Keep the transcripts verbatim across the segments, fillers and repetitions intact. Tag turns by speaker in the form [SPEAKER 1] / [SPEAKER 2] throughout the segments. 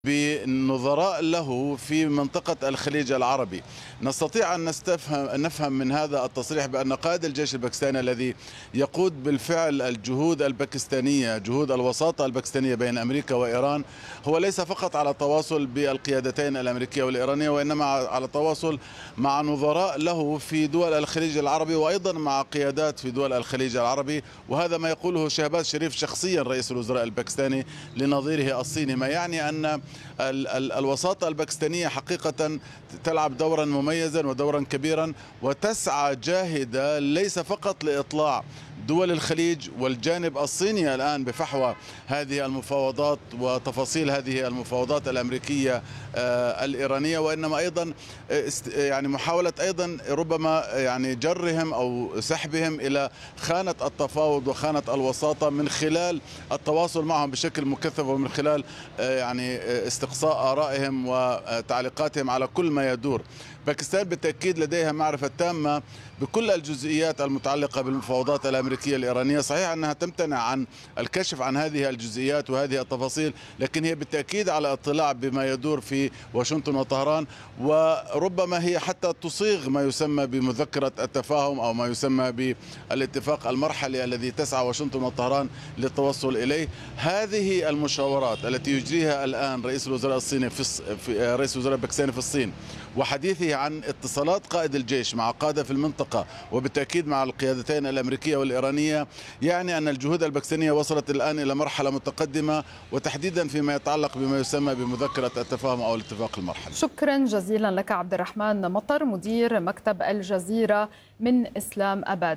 [SPEAKER 1] بنظراء له في منطقة الخليج العربي. نستطيع أن نستفهم نفهم من هذا التصريح بأن قائد الجيش الباكستاني الذي يقود بالفعل الجهود الباكستانية، جهود الوساطة الباكستانية بين أمريكا وإيران، هو ليس فقط على تواصل بالقيادتين الأمريكية والإيرانية، وإنما على تواصل مع نظراء له في دول الخليج العربي، وأيضا مع قيادات في دول الخليج العربي. وهذا ما يقوله شهباز شريف شخصيا رئيس الوزراء الباكستاني لنظيره الصيني، ما يعني أن الوساطة الباكستانية حقيقة تلعب دورا مميزا ودورا كبيرا، وتسعى جاهدة ليس فقط لإطلاع دول الخليج والجانب الصيني الآن بفحوى هذه المفاوضات وتفاصيل هذه المفاوضات الأمريكية الإيرانية، وإنما أيضا يعني محاولة أيضا ربما يعني جرهم أو سحبهم إلى خانة التفاوض وخانة الوساطة من خلال التواصل معهم بشكل مكثف، ومن خلال يعني استقصاء آرائهم وتعليقاتهم على كل ما يدور. باكستان بالتأكيد لديها معرفة تامة بكل الجزئيات المتعلقة بالمفاوضات الأمريكية الإيرانية. صحيح أنها تمتنع عن الكشف عن هذه الجزئيات وهذه التفاصيل، لكن هي بالتأكيد على اطلاع بما يدور في واشنطن وطهران، وربما هي حتى تصيغ ما يسمى بمذكرة التفاهم أو ما يسمى بالاتفاق المرحلي الذي تسعى واشنطن وطهران للتوصل إليه. هذه المشاورات التي يجريها الآن رئيس الوزراء الصيني في رئيس الوزراء الباكستاني في الصين، وحديثه عن اتصالات قائد الجيش مع قادة في المنطقة وبالتأكيد مع القيادتين الأمريكية والإيرانية، يعني أن الجهود الباكستانية وصلت الآن إلى مرحلة متقدمة، وتحديدا فيما يتعلق بما يسمى بمذكرة التفاهم أو الاتفاق المرحلي.
[SPEAKER 2] شكرا جزيلا لك عبد الرحمن مطر، مدير مكتب الجزيرة من إسلام أباد.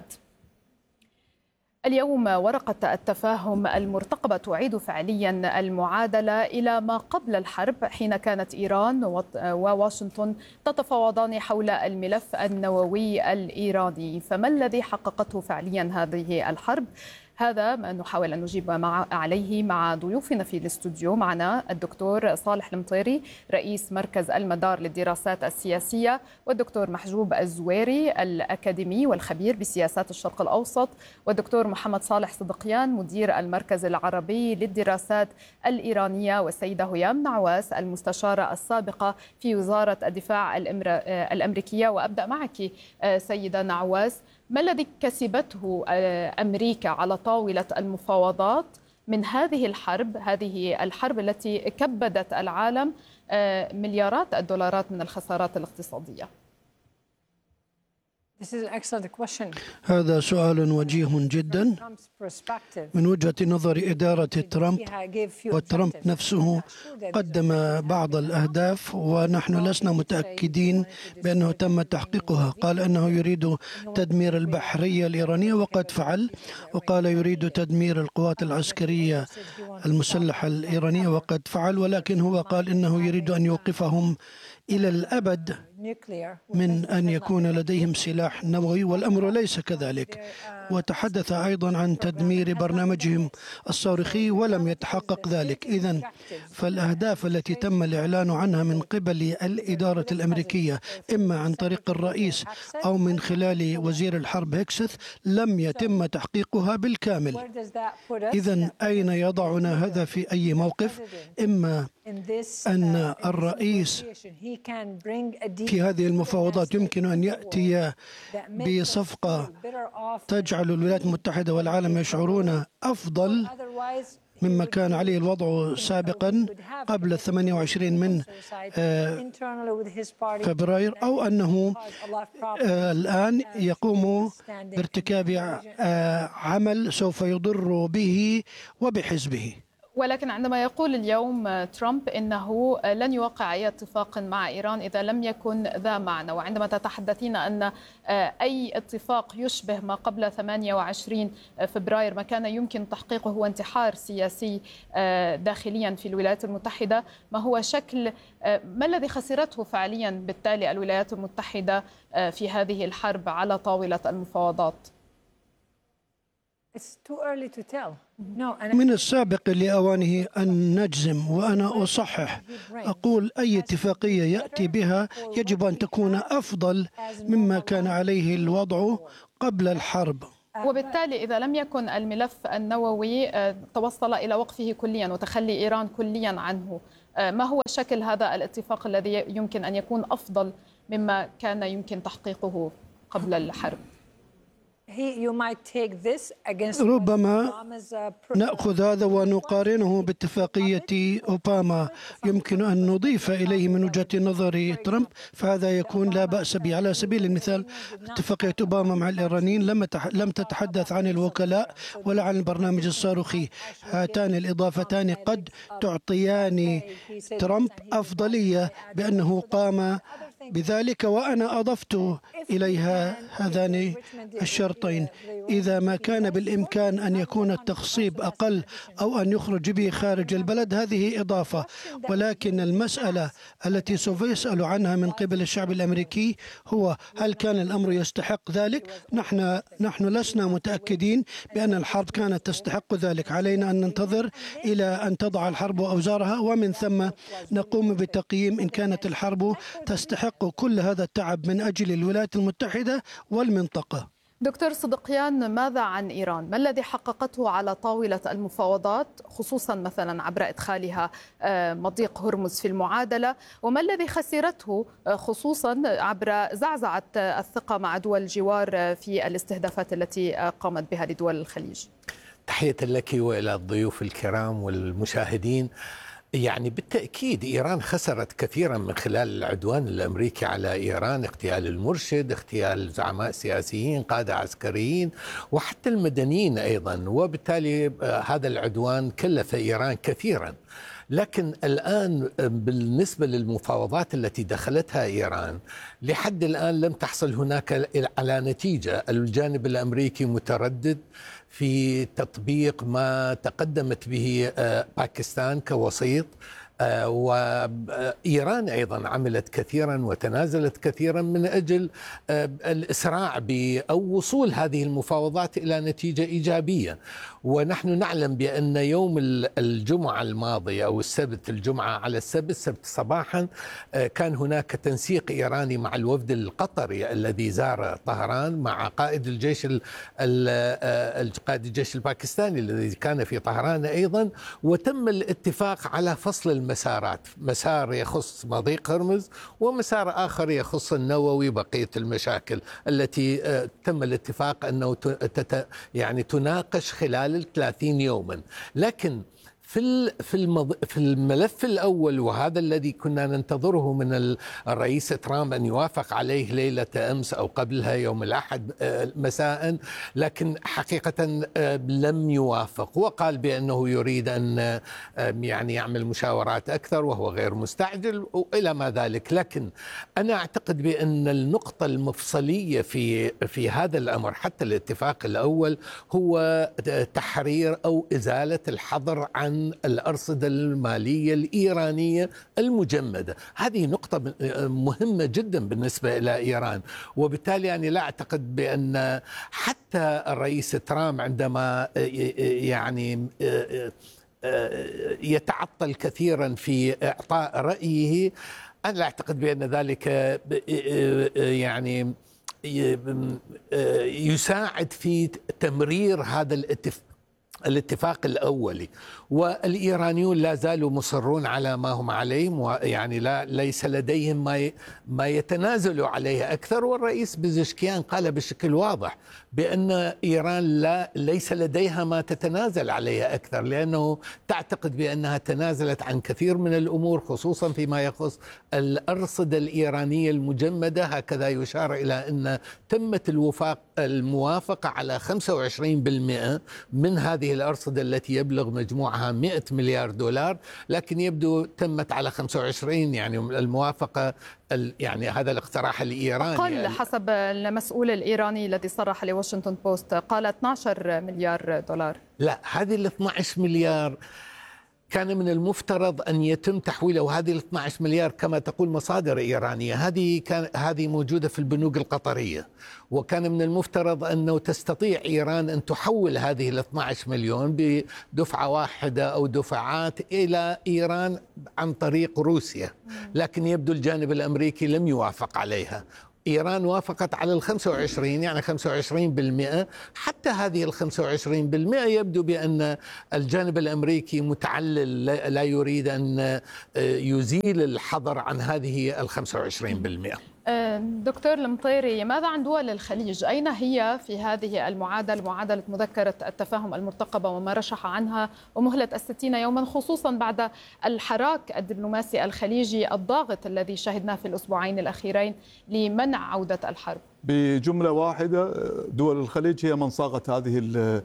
[SPEAKER 2] اليوم ورقة التفاهم المرتقبة تعيد فعليا المعادلة إلى ما قبل الحرب، حين كانت إيران وواشنطن تتفاوضان حول الملف النووي الإيراني. فما الذي حققته فعليا هذه الحرب؟ هذا ما نحاول أن نجيب مع عليه مع ضيوفنا في الاستوديو. معنا الدكتور صالح المطيري رئيس مركز المدار للدراسات السياسية، والدكتور محجوب الزويري الأكاديمي والخبير بسياسات الشرق الأوسط، والدكتور محمد صالح صدقيان مدير المركز العربي للدراسات الإيرانية، والسيدة هيام نعواس المستشارة السابقة في وزارة الدفاع الأمريكية. وأبدأ معك سيدة نعواس، ما الذي كسبته أمريكا على طاولة المفاوضات من هذه الحرب، هذه الحرب التي كبدت العالم مليارات الدولارات من الخسارات الاقتصادية؟
[SPEAKER 3] هذا سؤال وجيه جدا. من وجهة نظر إدارة ترامب، وترامب نفسه قدم بعض الأهداف ونحن لسنا متأكدين بأنه تم تحقيقها. قال أنه يريد تدمير البحرية الإيرانية وقد فعل، وقال يريد تدمير القوات العسكرية المسلحة الإيرانية وقد فعل، ولكن هو قال إنه يريد أن يوقفهم إلى الأبد من أن يكون لديهم سلاح نووي، والأمر ليس كذلك. وتحدث أيضا عن تدمير برنامجهم الصاروخي ولم يتحقق ذلك. إذن فالأهداف التي تم الإعلان عنها من قبل الإدارة الأمريكية، إما عن طريق الرئيس أو من خلال وزير الحرب هيكسث، لم يتم تحقيقها بالكامل. إذن أين يضعنا هذا في أي موقف؟ إما أن الرئيس في هذه المفاوضات يمكن أن يأتي بصفقة تجعل الولايات المتحدة والعالم يشعرون أفضل مما كان عليه الوضع سابقا قبل الثمانية وعشرين من فبراير، أو أنه الآن يقوم بارتكاب عمل سوف يضر به وبحزبه.
[SPEAKER 2] ولكن عندما يقول اليوم ترامب إنه لن يوقع أي اتفاق مع إيران إذا لم يكن ذا معنى، وعندما تتحدثين أن أي اتفاق يشبه ما قبل ثمانية وعشرين فبراير ما كان يمكن تحقيقه هو انتحار سياسي داخليا في الولايات المتحدة، ما هو شكل ما الذي خسرته فعليا بالتالي الولايات المتحدة في هذه الحرب على طاولة المفاوضات؟
[SPEAKER 3] من السابق لأوانه أن نجزم، وأنا أصحح أقول أي اتفاقية يأتي بها يجب أن تكون أفضل مما كان عليه الوضع قبل الحرب.
[SPEAKER 2] وبالتالي إذا لم يكن الملف النووي توصل إلى وقفه كليا وتخلي إيران كليا عنه، ما هو شكل هذا الاتفاق الذي يمكن أن يكون أفضل مما كان يمكن تحقيقه قبل الحرب؟
[SPEAKER 3] ربما نأخذ هذا ونقارنه باتفاقية أوباما، يمكن أن نضيف إليه من وجهة نظر ترامب، فهذا يكون لا بأس به. على سبيل المثال اتفاقية أوباما مع الإيرانيين لم لم تتحدث عن الوكلاء ولا عن البرنامج الصاروخي. هاتان الإضافتان قد تعطيان ترامب أفضلية بأنه قام بذلك، وأنا أضفت إليها هذان الشرطين: إذا ما كان بالإمكان أن يكون التخصيب أقل أو أن يخرج به خارج البلد، هذه إضافة. ولكن المسألة التي سوف يسأل عنها من قبل الشعب الأمريكي هو هل كان الأمر يستحق ذلك؟ نحن نحن لسنا متأكدين بأن الحرب كانت تستحق ذلك. علينا أن ننتظر إلى أن تضع الحرب أوزارها، ومن ثم نقوم بتقييم إن كانت الحرب تستحق كل هذا التعب من أجل الولايات المتحدة والمنطقة.
[SPEAKER 2] دكتور صدقيان، ماذا عن إيران؟ ما الذي حققته على طاولة المفاوضات، خصوصا مثلا عبر إدخالها مضيق هرمز في المعادلة، وما الذي خسرته خصوصا عبر زعزعة الثقة مع دول الجوار في الاستهدافات التي قامت بها لدول الخليج؟
[SPEAKER 4] تحية لك وإلى الضيوف الكرام والمشاهدين. يعني بالتأكيد إيران خسرت كثيرا من خلال العدوان الأمريكي على إيران، اغتيال المرشد، اغتيال زعماء سياسيين، قادة عسكريين، وحتى المدنيين أيضا، وبالتالي هذا العدوان كلف إيران كثيرا. لكن الآن بالنسبة للمفاوضات التي دخلتها إيران، لحد الآن لم تحصل هناك على نتيجة. الجانب الأمريكي متردد في تطبيق ما تقدمت به باكستان كوسيط، وإيران أيضا عملت كثيرا وتنازلت كثيرا من أجل الإسراع أو وصول هذه المفاوضات إلى نتيجة إيجابية. ونحن نعلم بأن يوم الجمعة الماضية أو السبت، الجمعة على السبت السبت صباحا، كان هناك تنسيق إيراني مع الوفد القطري الذي زار طهران مع قائد الجيش قائد الجيش الباكستاني الذي كان في طهران أيضا، وتم الاتفاق على فصل المسارات، مسار يخص مضيق هرمز ومسار آخر يخص النووي، بقية المشاكل التي تم الاتفاق أنه يعني تناقش خلال الثلاثين يوما. لكن في في الملف الأول، وهذا الذي كنا ننتظره من الرئيس ترامب أن يوافق عليه ليلة أمس أو قبلها يوم الأحد مساء، لكن حقيقة لم يوافق، وقال بأنه يريد أن يعني يعمل مشاورات أكثر وهو غير مستعجل وإلى ما ذلك. لكن أنا أعتقد بأن النقطة المفصلية في في هذا الأمر حتى الاتفاق الأول هو تحرير أو إزالة الحظر عن الأرصدة المالية الإيرانية المجمدة. هذه نقطة مهمة جدا بالنسبة إلى إيران، وبالتالي يعني لا أعتقد بأن حتى الرئيس ترامب عندما يعني يتعطل كثيرا في إعطاء رأيه، أنا لا أعتقد بأن ذلك يعني يساعد في تمرير هذا الاتفاق الاتفاق الأولي. والإيرانيون لا زالوا مصرون على ما هم عليه، ويعني لا ليس لديهم ما ما يتنازلوا عليه أكثر. والرئيس بزشكيان قال بشكل واضح بأن إيران لا ليس لديها ما تتنازل عليه أكثر، لأنه تعتقد بأنها تنازلت عن كثير من الأمور، خصوصا فيما يخص الأرصدة الإيرانية المجمدة. هكذا يشار إلى أن تمت الوفاق الموافقة على خمسة وعشرين بالمئة من هذه الأرصدة التي يبلغ مجموعها مئة مليار دولار، لكن يبدو تمت على خمسة وعشرين، يعني الموافقة يعني هذا الاقتراح الإيراني
[SPEAKER 2] أقل حسب المسؤول الإيراني الذي صرح لواشنطن بوست، قال اثني عشر مليار دولار.
[SPEAKER 3] لا، هذه ال اثني عشر مليار كان من المفترض أن يتم تحويله، وهذه ال اثني عشر مليار كما تقول مصادر إيرانية هذه كان هذه موجودة في البنوك القطرية، وكان من المفترض أنه تستطيع إيران أن تحول هذه ال اثني عشر مليون بدفعة واحدة أو دفعات إلى إيران عن طريق روسيا، لكن يبدو الجانب الأمريكي لم يوافق عليها.
[SPEAKER 4] إيران وافقت على ال خمسة وعشرين، يعني خمسة وعشرين بالمئة. حتى هذه ال خمسة وعشرين بالمئة يبدو بأن الجانب الأمريكي متعلل، لا يريد أن يزيل الحظر عن هذه ال خمسة وعشرين بالمئة.
[SPEAKER 2] دكتور المطيري، ماذا عن دول الخليج؟ أين هي في هذه المعادلة، معادلة مذكرة التفاهم المرتقبة وما رشح عنها ومهلة الستين يوما، خصوصا بعد الحراك الدبلوماسي الخليجي الضاغط الذي شهدناه في الأسبوعين الأخيرين لمنع عودة الحرب؟
[SPEAKER 5] بجملة واحدة، دول الخليج هي من صاغت هذه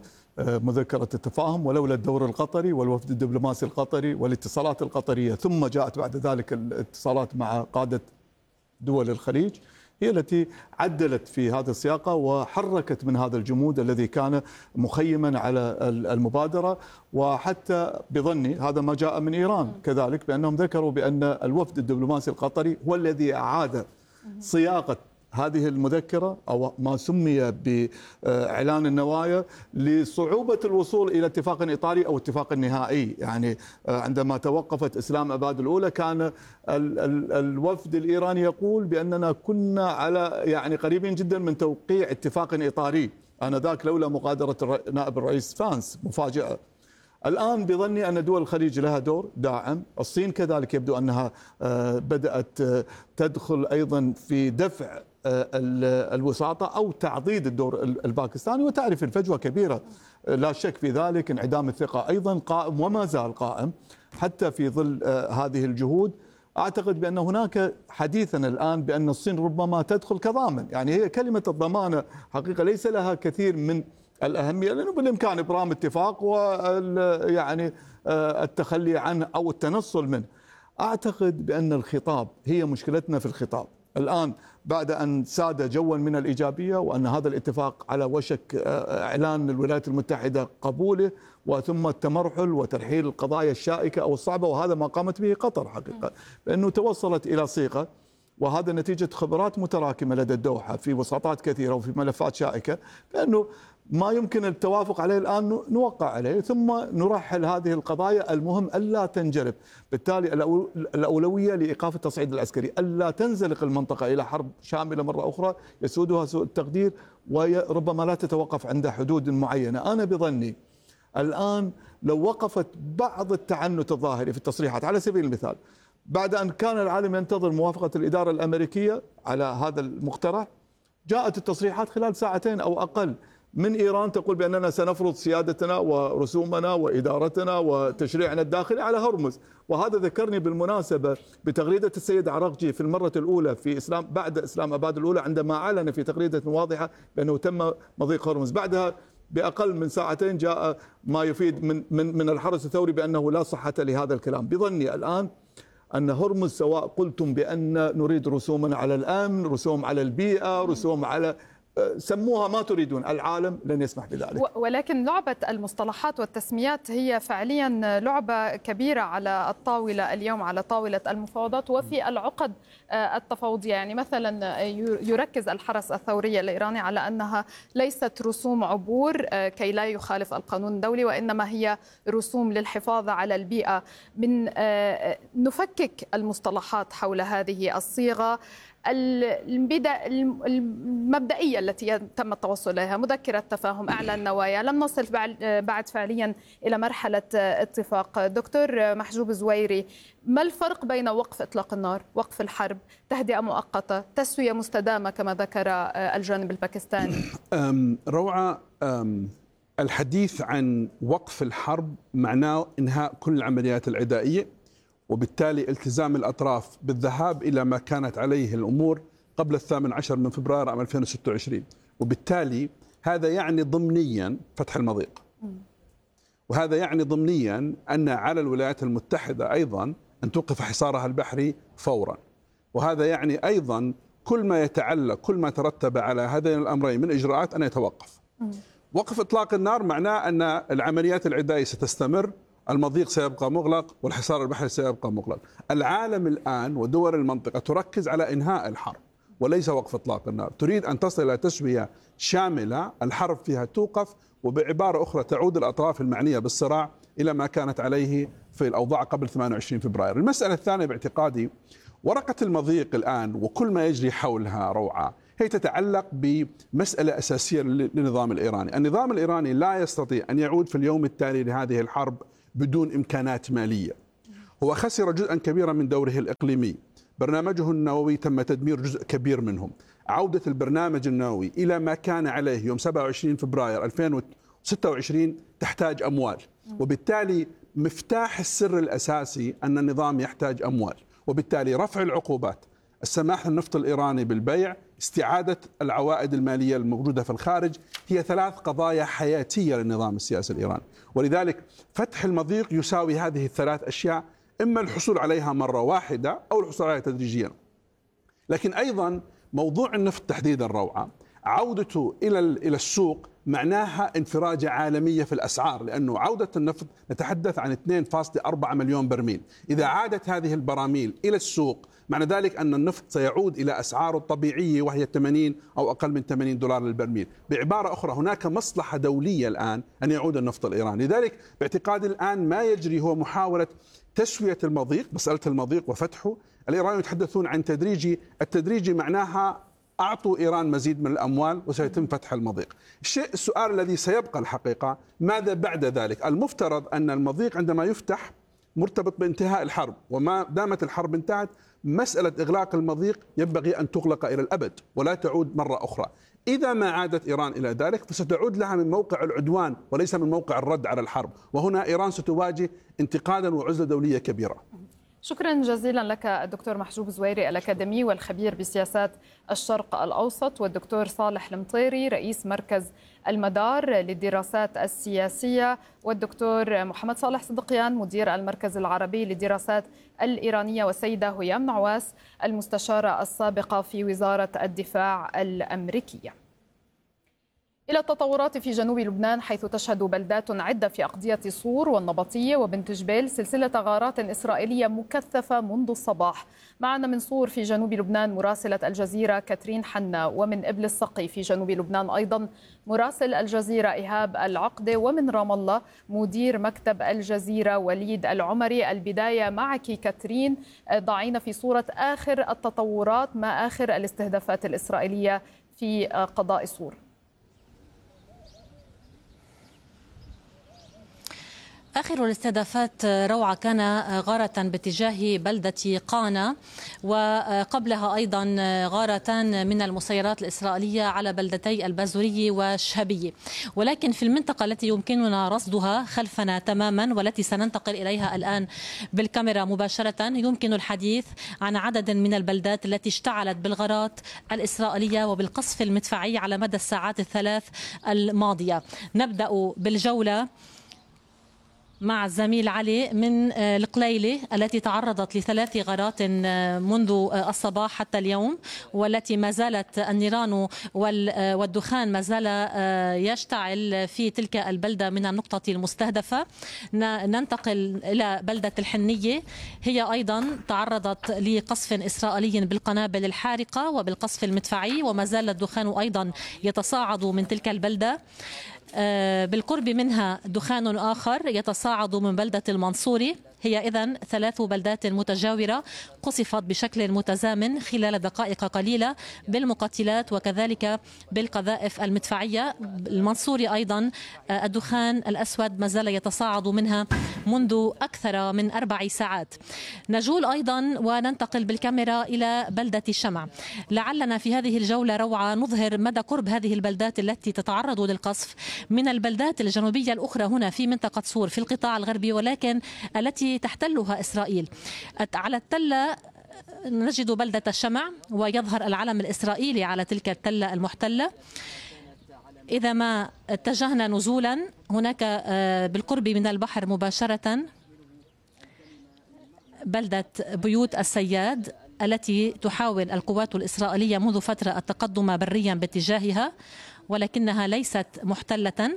[SPEAKER 5] مذكرة التفاهم، ولولا الدور القطري والوفد الدبلوماسي القطري والاتصالات القطرية، ثم جاءت بعد ذلك الاتصالات مع قادة دول الخليج، هي التي عدلت في هذا السياق وحركت من هذا الجمود الذي كان مخيما على المبادرة. وحتى بظني هذا ما جاء من إيران كذلك، بأنهم ذكروا بأن الوفد الدبلوماسي القطري هو الذي أعاد صياغة هذه المذكرة أو ما سمي بإعلان النوايا لصعوبة الوصول إلى اتفاق إطاري أو اتفاق نهائي. يعني عندما توقفت إسلام أباد الأولى كان ال ال الوفد الإيراني يقول بأننا كنا على يعني قريبين جدا من توقيع اتفاق إطاري آنذاك لولا مغادرة نائب الرئيس فانس مفاجئة. الآن بظني أن دول الخليج لها دور داعم، الصين كذلك يبدو أنها بدأت تدخل أيضا في دفع الوساطة أو تعضيد الدور الباكستاني، وتعرف الفجوة كبيرة لا شك في ذلك. انعدام الثقة أيضا قائم وما زال قائم حتى في ظل هذه الجهود. أعتقد بأن هناك حديثا الآن بأن الصين ربما تدخل كضامن، يعني هي كلمة الضمانة حقيقة ليس لها كثير من الأهمية، لأنه بالإمكان إبرام اتفاق ويعني التخلي عنه أو التنصل منه. أعتقد بأن الخطاب هي مشكلتنا في الخطاب الآن، بعد أن ساد جوا من الإيجابية وأن هذا الاتفاق على وشك إعلان الولايات المتحدة قبوله، وثم التمرحل وترحيل القضايا الشائكة أو الصعبة، وهذا ما قامت به قطر حقيقة، بأنه توصلت إلى صيغة، وهذا نتيجة خبرات متراكمة لدى الدوحة في وساطات كثيرة وفي ملفات شائكة، لأنه ما يمكن التوافق عليه الآن نوقع عليه ثم نرحل هذه القضايا. المهم ألا تنجرف، بالتالي الأولوية لإيقاف التصعيد العسكري، ألا تنزلق المنطقة إلى حرب شاملة مرة أخرى يسودها سوء التقدير وربما لا تتوقف عند حدود معينة. أنا بظني الآن لو وقفت بعض التعنت الظاهري في التصريحات، على سبيل المثال بعد أن كان العالم ينتظر موافقة الإدارة الأمريكية على هذا المقترح، جاءت التصريحات خلال ساعتين أو أقل من إيران تقول بأننا سنفرض سيادتنا ورسومنا وإدارتنا وتشريعنا الداخلي على هرمز. وهذا ذكرني بالمناسبة بتغريدة السيد عراقجي في المرة الأولى في إسلام بعد إسلام أباد الأولى، عندما أعلن في تغريدة واضحة بأنه تم مضيق هرمز. بعدها بأقل من ساعتين جاء ما يفيد من من من الحرس الثوري بأنه لا صحة لهذا الكلام. بظني الآن أن هرمز سواء قلتم بأن نريد رسوما على الأمن، رسوم على البيئة، رسوم على سموها ما تريدون، العالم لن يسمح بذلك.
[SPEAKER 2] ولكن لعبة المصطلحات والتسميات هي فعليا لعبة كبيرة على الطاولة اليوم، على طاولة المفاوضات وفي العقد التفاوضية. يعني مثلا يركز الحرس الثوري الإيراني على أنها ليست رسوم عبور كي لا يخالف القانون الدولي، وإنما هي رسوم للحفاظ على البيئة. من نفكك المصطلحات حول هذه الصيغة المبدئية التي تم التوصل إليها، مذكرة تفاهم، إعلان نوايا، لم نصل بعد فعليا إلى مرحلة اتفاق. دكتور محجوب زويري، ما الفرق بين وقف إطلاق النار، وقف الحرب، تهدئة مؤقتة، تسوية مستدامة كما ذكر الجانب الباكستاني؟
[SPEAKER 6] روعة، الحديث عن وقف الحرب معناه إنهاء كل العمليات العدائية، وبالتالي التزام الأطراف بالذهاب إلى ما كانت عليه الأمور قبل الثامن عشر من فبراير عام ألفين وستة وعشرين، وبالتالي هذا يعني ضمنيا فتح المضيق، وهذا يعني ضمنيا أن على الولايات المتحدة أيضا أن توقف حصارها البحري فورا، وهذا يعني أيضا كل ما يتعلق كل ما ترتب على هذين الأمرين من إجراءات أن يتوقف. وقف إطلاق النار معناه أن العمليات العدائية ستستمر، المضيق سيبقى مغلق، والحصار البحري سيبقى مغلق. العالم الآن ودول المنطقة تركز على إنهاء الحرب وليس وقف إطلاق النار، تريد أن تصل إلى تسوية شاملة الحرب فيها توقف، وبعبارة أخرى تعود الأطراف المعنية بالصراع إلى ما كانت عليه في الأوضاع قبل ثمانية وعشرين فبراير. المسألة الثانية باعتقادي ورقة المضيق الآن وكل ما يجري حولها روعة هي تتعلق بمسألة أساسية للنظام الإيراني. النظام الإيراني لا يستطيع أن يعود في اليوم التالي لهذه الحرب بدون إمكانات مالية. هو خسر جزءا كبيرا من دوره الإقليمي، برنامجه النووي تم تدمير جزء كبير منهم. عودة البرنامج النووي إلى ما كان عليه يوم سبعة وعشرين فبراير ألفين وستة وعشرين تحتاج أموال، وبالتالي مفتاح السر الأساسي أن النظام يحتاج أموال، وبالتالي رفع العقوبات، السماح للنفط الإيراني بالبيع، استعادة العوائد المالية الموجودة في الخارج، هي ثلاث قضايا حياتية للنظام السياسي الإيراني. ولذلك فتح المضيق يساوي هذه الثلاث أشياء، إما الحصول عليها مرة واحدة أو الحصول عليها تدريجيا. لكن أيضا موضوع النفط تحديدا روعة، عودته إلى إلى السوق معناها انفراجة عالمية في الأسعار، لأنه عودة النفط نتحدث عن اثنين فاصلة أربعة مليون برميل. إذا عادت هذه البراميل إلى السوق معنى ذلك أن النفط سيعود إلى أسعاره الطبيعية وهي ثمانين أو أقل من ثمانين دولار للبرميل. بعبارة أخرى هناك مصلحة دولية الآن أن يعود النفط الإيراني. لذلك باعتقادي الآن ما يجري هو محاولة تسوية المضيق، مسألة المضيق وفتحه. الإيرانيون يتحدثون عن تدريجي، التدريجي معناها أعطوا إيران مزيد من الأموال وسيتم فتح المضيق. الشيء السؤال الذي سيبقى الحقيقة ماذا بعد ذلك؟ المفترض أن المضيق عندما يفتح مرتبط بانتهاء الحرب، وما دامت الحرب انتهت مسألة إغلاق المضيق ينبغي أن تغلق إلى الأبد ولا تعود مرة أخرى. إذا ما عادت إيران إلى ذلك فستعود لها من موقع العدوان وليس من موقع الرد على الحرب، وهنا إيران ستواجه انتقادا وعزلة دولية كبيرة.
[SPEAKER 2] شكرا جزيلا لك الدكتور محجوب زويري الأكاديمي والخبير بسياسات الشرق الأوسط، والدكتور صالح المطيري رئيس مركز المدار للدراسات السياسية، والدكتور محمد صالح صدقيان مدير المركز العربي للدراسات الإيرانية، والسيدة هيام نعواس المستشارة السابقة في وزارة الدفاع الأمريكية. إلى التطورات في جنوب لبنان، حيث تشهد بلدات عدة في أقضية صور والنبطية وبنت جبيل سلسلة غارات إسرائيلية مكثفة منذ الصباح. معنا من صور في جنوب لبنان مراسلة الجزيرة كاترين حنا، ومن إبل السقي في جنوب لبنان أيضا مراسل الجزيرة إيهاب العقدة، ومن رام الله مدير مكتب الجزيرة وليد العمري. البداية معك كاترين، ضعينا في صورة آخر التطورات، ما آخر الاستهدافات الإسرائيلية في قضاء صور؟
[SPEAKER 7] آخر الاستهدافات روعة كان غارة باتجاه بلدة قانا، وقبلها أيضا غارتان من المسيرات الإسرائيلية على بلدتي البازوري والشهبية. ولكن في المنطقة التي يمكننا رصدها خلفنا تماما والتي سننتقل إليها الآن بالكاميرا مباشرة، يمكن الحديث عن عدد من البلدات التي اشتعلت بالغارات الإسرائيلية وبالقصف المدفعي على مدى الساعات الثلاث الماضية. نبدأ بالجولة مع الزميل علي من القليلة التي تعرضت لثلاث غارات منذ الصباح حتى اليوم، والتي ما زالت النيران والدخان ما زال يشتعل في تلك البلدة من النقطة المستهدفة. ننتقل إلى بلدة الحنية، هي أيضا تعرضت لقصف إسرائيلي بالقنابل الحارقة وبالقصف المدفعي، وما زال الدخان أيضا يتصاعد من تلك البلدة. بالقرب منها دخان آخر يتصاعد من بلدة المنصوري. هي إذن ثلاث بلدات متجاورة قصفت بشكل متزامن خلال دقائق قليلة بالمقاتلات وكذلك بالقذائف المدفعية. المنصوري أيضا الدخان الأسود ما زال يتصاعد منها منذ أكثر من أربع ساعات. نجول أيضا وننتقل بالكاميرا إلى بلدة الشمع. لعلنا في هذه الجولة روعة نظهر مدى قرب هذه البلدات التي تتعرض للقصف من البلدات الجنوبية الأخرى هنا في منطقة صور في القطاع الغربي، ولكن التي تحتلها إسرائيل. على التلة نجد بلدة الشمع ويظهر العلم الإسرائيلي على تلك التلة المحتلة. إذا ما اتجهنا نزولا هناك بالقرب من البحر مباشرة بلدة بيوت السياد التي تحاول القوات الإسرائيلية منذ فترة التقدم بريا باتجاهها، ولكنها ليست محتلة.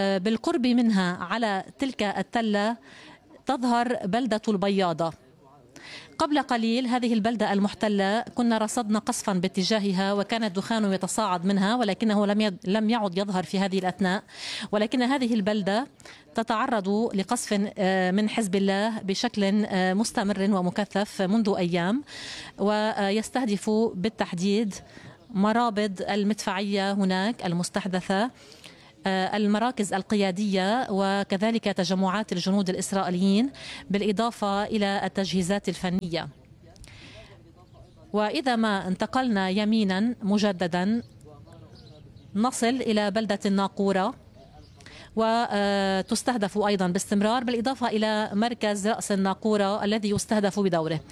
[SPEAKER 7] وبالقرب منها على تلك التلة تظهر بلدة البياضة، قبل قليل هذه البلدة المحتلة كنا رصدنا قصفا باتجاهها وكان الدخان يتصاعد منها، ولكنه لم لم يعد يظهر في هذه الأثناء. ولكن هذه البلدة تتعرض لقصف من حزب الله بشكل مستمر ومكثف منذ أيام، ويستهدف بالتحديد مرابض المدفعية هناك المستحدثة، المراكز القيادية، وكذلك تجمعات الجنود الإسرائيليين، بالإضافة إلى التجهيزات الفنية. وإذا ما انتقلنا يمينا مجددا نصل إلى بلدة الناقورة، وتستهدف أيضا باستمرار، بالإضافة إلى مركز رأس الناقورة الذي يستهدف بدوره.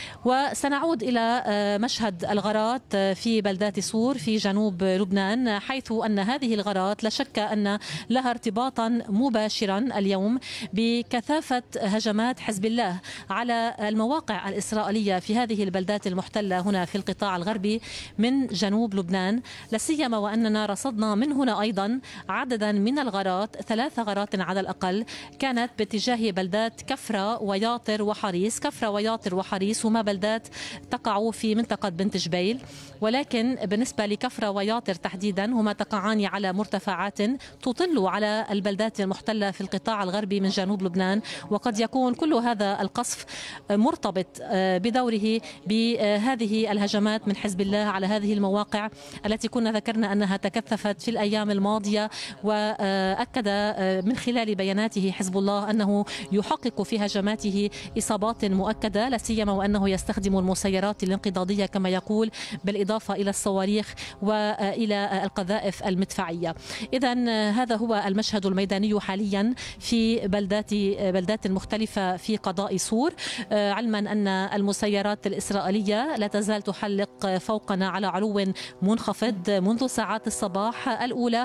[SPEAKER 7] وسنعود إلى مشهد الغارات في بلدات سور في جنوب لبنان، حيث أن هذه الغارات لا شك أن لها ارتباطا مباشرا اليوم بكثافة هجمات حزب الله على المواقع الإسرائيلية في هذه البلدات المحتلة هنا في القطاع الغربي من جنوب لبنان، لا سيما وأننا رصدنا من هنا أيضا عددا من الغارات، ثلاث غارات على الأقل، كانت باتجاه بلدات كفرة وياطر وحريص. كفرة وياطر وحريص هما بلدات تقع في منطقة بنت جبيل، ولكن بالنسبة لكفرة وياطر تحديدا هما تقعان على مرتفعات تطل على البلدات المحتلة في القطاع الغربي من جنوب لبنان. وقد يكون كل هذا القصف مرتبط بدوره بهذه الهجمات من حزب الله على هذه المواقع التي كنا ذكرنا أنها تكثفت في الأيام الماضية. وأكد من خلال بياناته حزب الله أنه يحقق في هجماته إصابات مؤكدة، لا سيما وأنه يستخدم المسيرات الانقضاضية كما يقول، بالإضافة إلى الصواريخ وإلى القذائف المدفعية. إذن هذا هو المشهد الميداني حاليا في بلدات بلدات مختلفة في قضاء سور، علما أن المسيرات الإسرائيلية لا تزال تحلق فوقنا على علو منخفض منذ ساعات الصباح الأولى،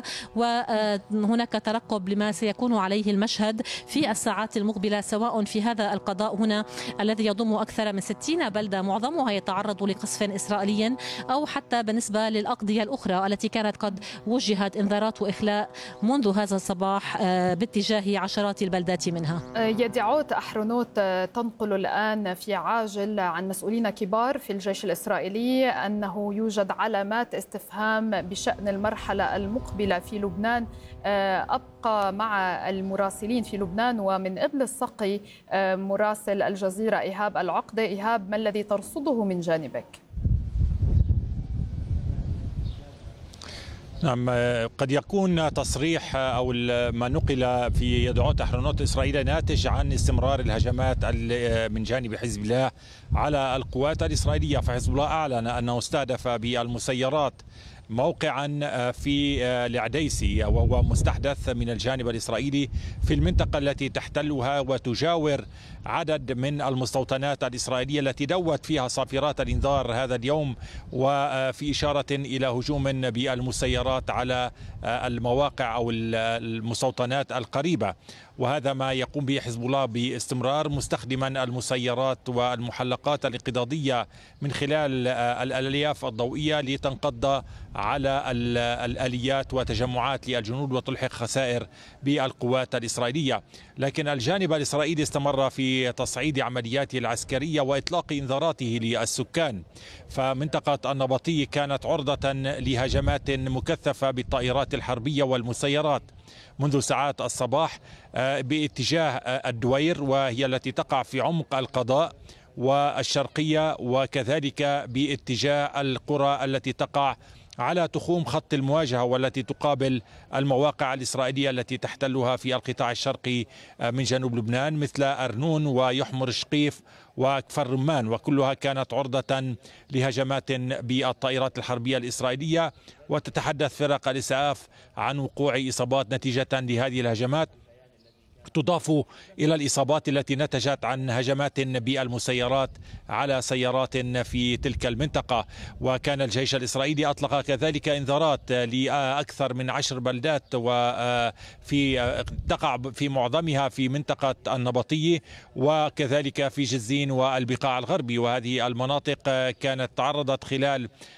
[SPEAKER 7] وهناك ترقب لما سيكون عليه المشهد في الساعات المقبلة، سواء في هذا القضاء هنا الذي يضم أكثر من ستين بلدة معظمها يتعرض لقصف إسرائيلي، أو حتى بالنسبة للأقضية الأخرى التي كانت قد وجهت إنذارات وإخلاء منذ هذا الصباح باتجاه عشرات البلدات منها.
[SPEAKER 2] يدعوت أحرنوت تنقل الآن في عاجل عن مسؤولين كبار في الجيش الإسرائيلي أنه يوجد علامات استفهام بشأن المرحلة المقبلة في لبنان. أبقى مع المراسلين في لبنان، ومن إبل الصقي مراسل الجزيرة إيهاب العقدة. إيهاب، ما الذي ترصده من جانبك؟
[SPEAKER 8] نعم، قد يكون تصريح أو ما نقل في يدعوت أحرنوت إسرائيل ناتج عن استمرار الهجمات من جانب حزب الله على القوات الإسرائيلية. فحزب الله أعلن أنه استهدف بالمسيرات موقعا في العديسي، وهو مستحدث من الجانب الإسرائيلي في المنطقة التي تحتلها وتجاور عدد من المستوطنات الإسرائيلية التي دوت فيها صافرات الإنذار هذا اليوم، وفي إشارة إلى هجوم بالمسيرات على المواقع أو المستوطنات القريبة. وهذا ما يقوم به حزب الله باستمرار، مستخدما المسيرات والمحلقات الانقضاضية من خلال الألياف الضوئية لتنقض على الآليات وتجمعات للجنود وتلحق خسائر بالقوات الإسرائيلية. لكن الجانب الإسرائيلي استمر في تصعيد عملياته العسكرية وإطلاق إنذاراته للسكان. فمنطقة النبطي كانت عرضة لهجمات مكثفة بالطائرات الحربية والمسيرات منذ ساعات الصباح باتجاه الدوير، وهي التي تقع في عمق القضاء والشرقية، وكذلك باتجاه القرى التي تقع على تخوم خط المواجهة والتي تقابل المواقع الإسرائيلية التي تحتلها في القطاع الشرقي من جنوب لبنان، مثل أرنون ويحمر شقيف وكفر رمان، وكلها كانت عرضة لهجمات بالطائرات الحربية الإسرائيلية. وتتحدث فرق الإسعاف عن وقوع إصابات نتيجة لهذه الهجمات، تضاف إلى الإصابات التي نتجت عن هجمات بالمسيرات على سيارات في تلك المنطقة. وكان الجيش الإسرائيلي أطلق كذلك إنذارات لأكثر من عشر بلدات، وفي تقع في معظمها في منطقة النبطي وكذلك في جزين والبقاع الغربي. وهذه المناطق كانت تعرضت خلال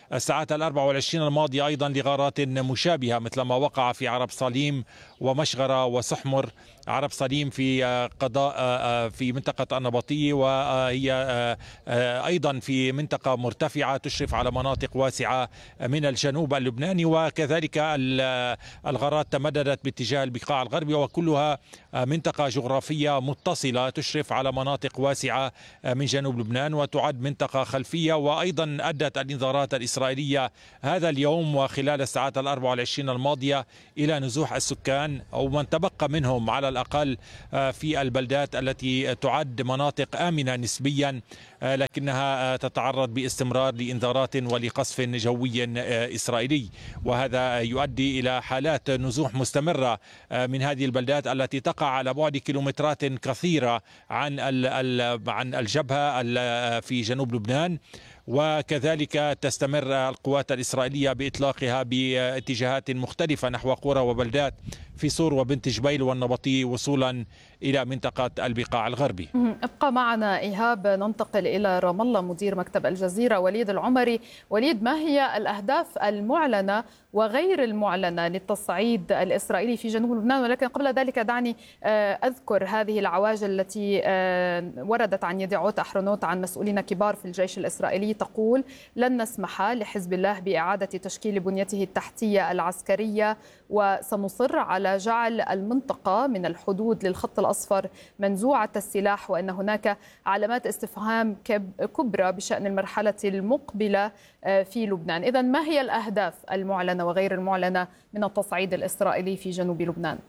[SPEAKER 8] الساعات الأربع والعشرين الماضية أيضا لغارات مشابهة مثل ما وقع في عرب صليم ومشغرة وسحمر. عرب صليم في قضاء في منطقة النبطية، وهي أيضا في منطقة مرتفعة تشرف على مناطق واسعة من الجنوب اللبناني، وكذلك الغارات تمددت باتجاه البقاع الغربي، وكلها منطقة جغرافية متصلة تشرف على مناطق واسعة من جنوب لبنان، وتعد منطقة خلفية. وأيضا أدت الإنذارات الإسرائيلية هذا اليوم وخلال الساعات الأربع والعشرين الماضية إلى نزوح السكان أو من تبقى منهم على الأقل في البلدات التي تعد مناطق آمنة نسبيا، لكنها تتعرض باستمرار لإنذارات ولقصف جوي إسرائيلي، وهذا يؤدي إلى حالات نزوح مستمرة من هذه البلدات التي تقع على بعد كيلومترات كثيرة عن عن الجبهة في جنوب لبنان. وكذلك تستمر القوات الإسرائيلية بإطلاقها باتجاهات مختلفة نحو قرى وبلدات في صور وبنت جبيل والنبطي وصولا إلى منطقة البقاع الغربي.
[SPEAKER 2] ابقى معنا إيهاب، ننتقل إلى رام الله. مدير مكتب الجزيرة وليد العمري. وليد، ما هي الأهداف المعلنة وغير المعلنة للتصعيد الإسرائيلي في جنوب لبنان؟ ولكن قبل ذلك دعني أذكر هذه العواجل التي وردت عن يدعوت أحرنوت عن مسؤولين كبار في الجيش الإسرائيلي تقول: لن نسمح لحزب الله بإعادة تشكيل بنيته التحتية العسكرية، وسنصر على جعل المنطقة من الحدود للخط الأصفر منزوعة السلاح، وأن هناك علامات استفهام كبرى بشأن المرحلة المقبلة في لبنان. إذن ما هي الأهداف المعلنة وغير المعلنة من التصعيد الإسرائيلي في جنوب لبنان؟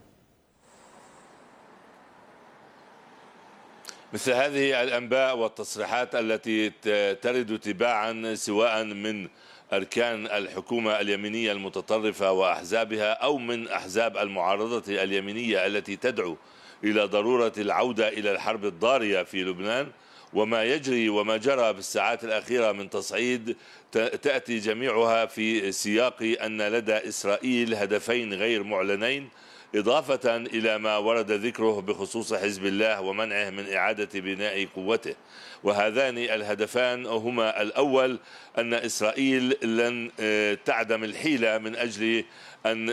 [SPEAKER 9] مثل هذه الأنباء والتصريحات التي ترد تباعا سواء من أركان الحكومة اليمينية المتطرفة وأحزابها أو من أحزاب المعارضة اليمينية التي تدعو إلى ضرورة العودة إلى الحرب الضارية في لبنان، وما يجري وما جرى بالساعات الأخيرة من تصعيد تأتي جميعها في سياق أن لدى إسرائيل هدفين غير معلنين، إضافة إلى ما ورد ذكره بخصوص حزب الله ومنعه من إعادة بناء قوته. وهذان الهدفان هما: الأول أن إسرائيل لن تعدم الحيلة من أجل أن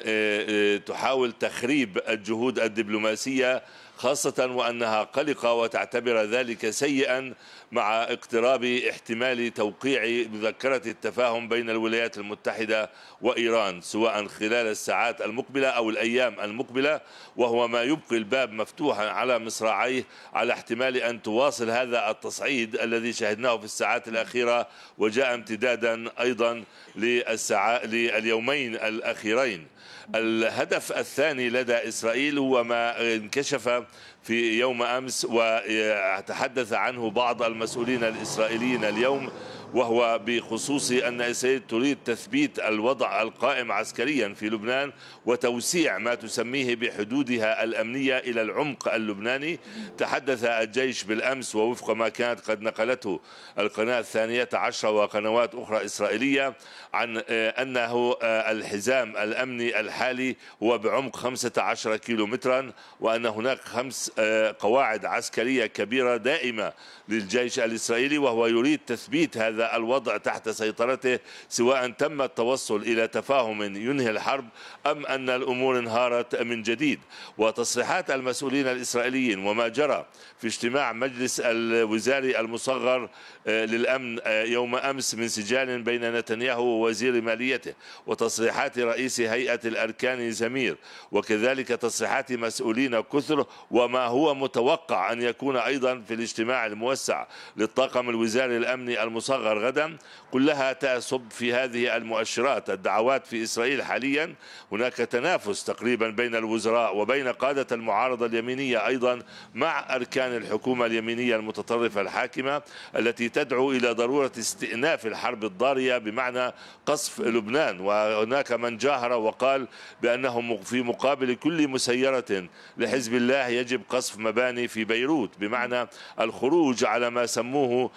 [SPEAKER 9] تحاول تخريب الجهود الدبلوماسية، خاصة وأنها قلقة وتعتبر ذلك سيئا مع اقتراب احتمال توقيع مذكرة التفاهم بين الولايات المتحدة وإيران سواء خلال الساعات المقبلة أو الأيام المقبلة، وهو ما يبقي الباب مفتوحا على مصراعيه على احتمال أن تواصل هذا التصعيد الذي شهدناه في الساعات الأخيرة، وجاء امتدادا أيضا للساعات لليومين الأخيرين. الهدف الثاني لدى إسرائيل هو ما انكشف في يوم أمس وتحدث عنه بعض المسؤولين الإسرائيليين اليوم، وهو بخصوص أن إسرائيل تريد تثبيت الوضع القائم عسكريا في لبنان وتوسيع ما تسميه بحدودها الأمنية إلى العمق اللبناني. تحدث الجيش بالأمس ووفق ما كانت قد نقلته القناة الثانية عشرة وقنوات أخرى إسرائيلية عن أنه الحزام الأمني الحالي هو بعمق خمسة عشر كيلومترا، وأن هناك خمس قواعد عسكرية كبيرة دائمة للجيش الإسرائيلي، وهو يريد تثبيت هذا الوضع تحت سيطرته سواء تم التوصل إلى تفاهم ينهي الحرب أم أن الأمور انهارت من جديد. وتصريحات المسؤولين الإسرائيليين وما جرى في اجتماع مجلس الوزاري المصغر للأمن يوم أمس من سجال بين نتنياهو ووزير ماليته، وتصريحات رئيس هيئة الأركان زمير، وكذلك تصريحات مسؤولين كثر، وما هو متوقع أن يكون أيضا في الاجتماع الموسع للطاقم الوزاري الأمني المصغر غدا، كلها تصب في هذه المؤشرات. الدعوات في إسرائيل حاليا هناك تنافس تقريبا بين الوزراء وبين قادة المعارضة اليمينية أيضا مع أركان الحكومة اليمينية المتطرفة الحاكمة التي تدعو إلى ضرورة استئناف الحرب الضارية بمعنى قصف لبنان. وهناك من جاهر وقال بأنه في مقابل كل مسيرة لحزب الله يجب قصف مباني في بيروت، بمعنى الخروج على ما سموه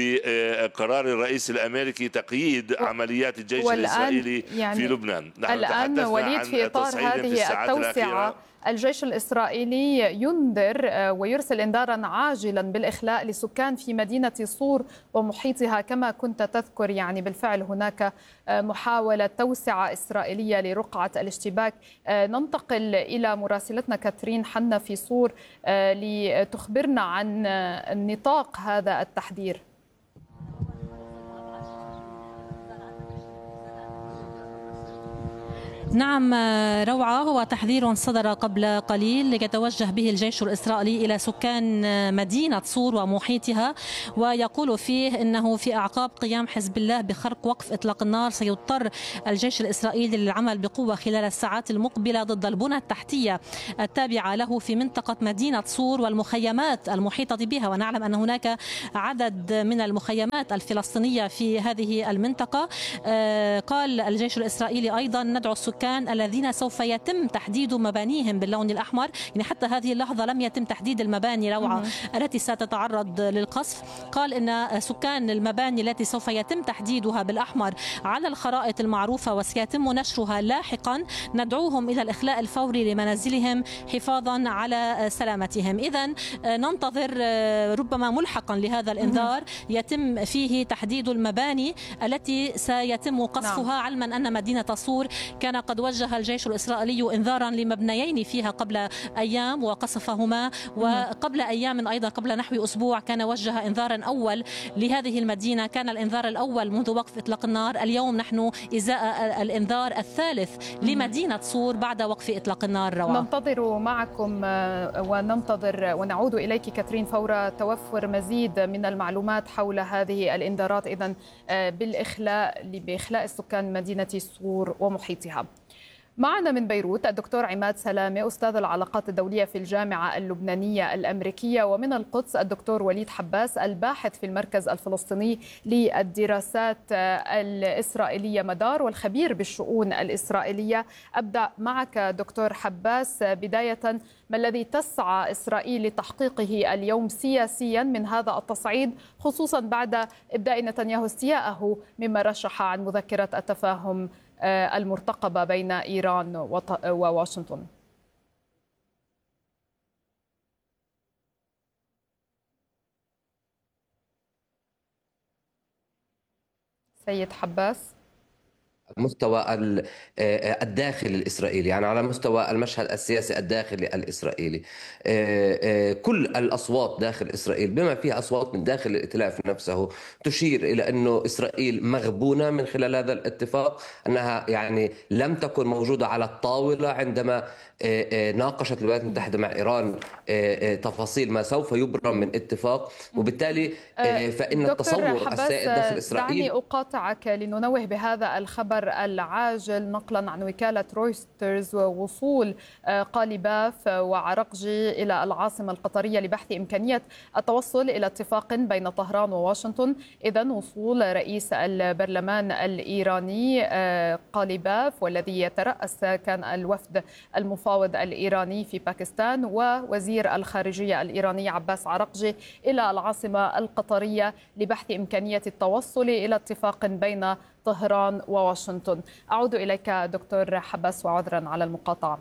[SPEAKER 9] بقرار الرئيس الأمريكي تقييد عمليات الجيش الإسرائيلي يعني في لبنان.
[SPEAKER 2] نحن الآن وليد في إطار هذه التوسعة الجيش الإسرائيلي ينذر ويرسل إنذارا عاجلا بالإخلاء لسكان في مدينة صور ومحيطها، كما كنت تذكر يعني بالفعل هناك محاولة توسعة إسرائيلية لرقعة الاشتباك. ننتقل إلى مراسلتنا كاترين حنا في صور لتخبرنا عن نطاق هذا التحذير.
[SPEAKER 7] نعم روعة، هو تحذير صدر قبل قليل يتوجه به الجيش الإسرائيلي إلى سكان مدينة صور ومحيطها، ويقول فيه أنه في أعقاب قيام حزب الله بخرق وقف إطلاق النار سيضطر الجيش الإسرائيلي للعمل بقوة خلال الساعات المقبلة ضد البنى التحتية التابعة له في منطقة مدينة صور والمخيمات المحيطة بها. ونعلم أن هناك عدد من المخيمات الفلسطينية في هذه المنطقة. قال الجيش الإسرائيلي أيضا ندعو السكان الذين سوف يتم تحديد مبانيهم باللون الأحمر، يعني حتى هذه اللحظة لم يتم تحديد المباني روعة التي ستتعرض للقصف. قال إن سكان المباني التي سوف يتم تحديدها بالأحمر على الخرائط المعروفة وسيتم نشرها لاحقا ندعوهم إلى الإخلاء الفوري لمنازلهم حفاظا على سلامتهم. إذن ننتظر ربما ملحقا لهذا الإنذار يتم فيه تحديد المباني التي سيتم قصفها، علما أن مدينة صور كان قد وجه الجيش الإسرائيلي إنذارا لمبنيين فيها قبل أيام وقصفهما، وقبل أيام أيضا قبل نحو أسبوع كان وجه إنذارا أول لهذه المدينة، كان الإنذار الأول منذ وقف إطلاق النار. اليوم نحن إزاء الإنذار الثالث لمدينة صور بعد وقف إطلاق النار. روعة.
[SPEAKER 2] ننتظر معكم وننتظر ونعود إليك كاترين فور توفر مزيد من المعلومات حول هذه الإنذارات إذن بالإخلاء بإخلاء السكان مدينة صور ومحيطها. معنا من بيروت الدكتور عماد سلامة أستاذ العلاقات الدولية في الجامعة اللبنانية الأمريكية، ومن القدس الدكتور وليد حباس الباحث في المركز الفلسطيني للدراسات الإسرائيلية مدار والخبير بالشؤون الإسرائيلية. أبدأ معك دكتور حباس، بداية ما الذي تسعى إسرائيل لتحقيقه اليوم سياسيا من هذا التصعيد، خصوصا بعد إبداء نتنياهو استياءه مما رشح عن مذكرة التفاهم المرتقبة بين إيران وواشنطن؟ سيد حباس.
[SPEAKER 10] مستوى الداخل الإسرائيلي، يعني على مستوى المشهد السياسي الداخلي الإسرائيلي، كل الأصوات داخل إسرائيل بما فيها أصوات من داخل الائتلاف نفسه تشير إلى أنه إسرائيل مغبونة من خلال هذا الاتفاق، أنها يعني لم تكن موجودة على الطاولة عندما ناقشت الولايات المتحدة مع إيران تفاصيل ما سوف يبرم من اتفاق، وبالتالي فإن التصور السائد داخل إسرائيل.
[SPEAKER 2] دعني أقاطعك لننوه بهذا الخبر العاجل نقلا عن وكالة رويترز ووصول قالباف وعرقجي إلى العاصمة القطرية لبحث إمكانية التوصل إلى اتفاق بين طهران وواشنطن. إذن وصول رئيس البرلمان الإيراني قالباف والذي يترأس كان الوفد المفاوض الإيراني في باكستان ووزير الخارجية الإيراني عباس عرقجي إلى العاصمة القطرية لبحث إمكانية التوصل إلى اتفاق بين طهران وواشنطن. أعود إليك دكتور حباس وعذرا على المقاطعة.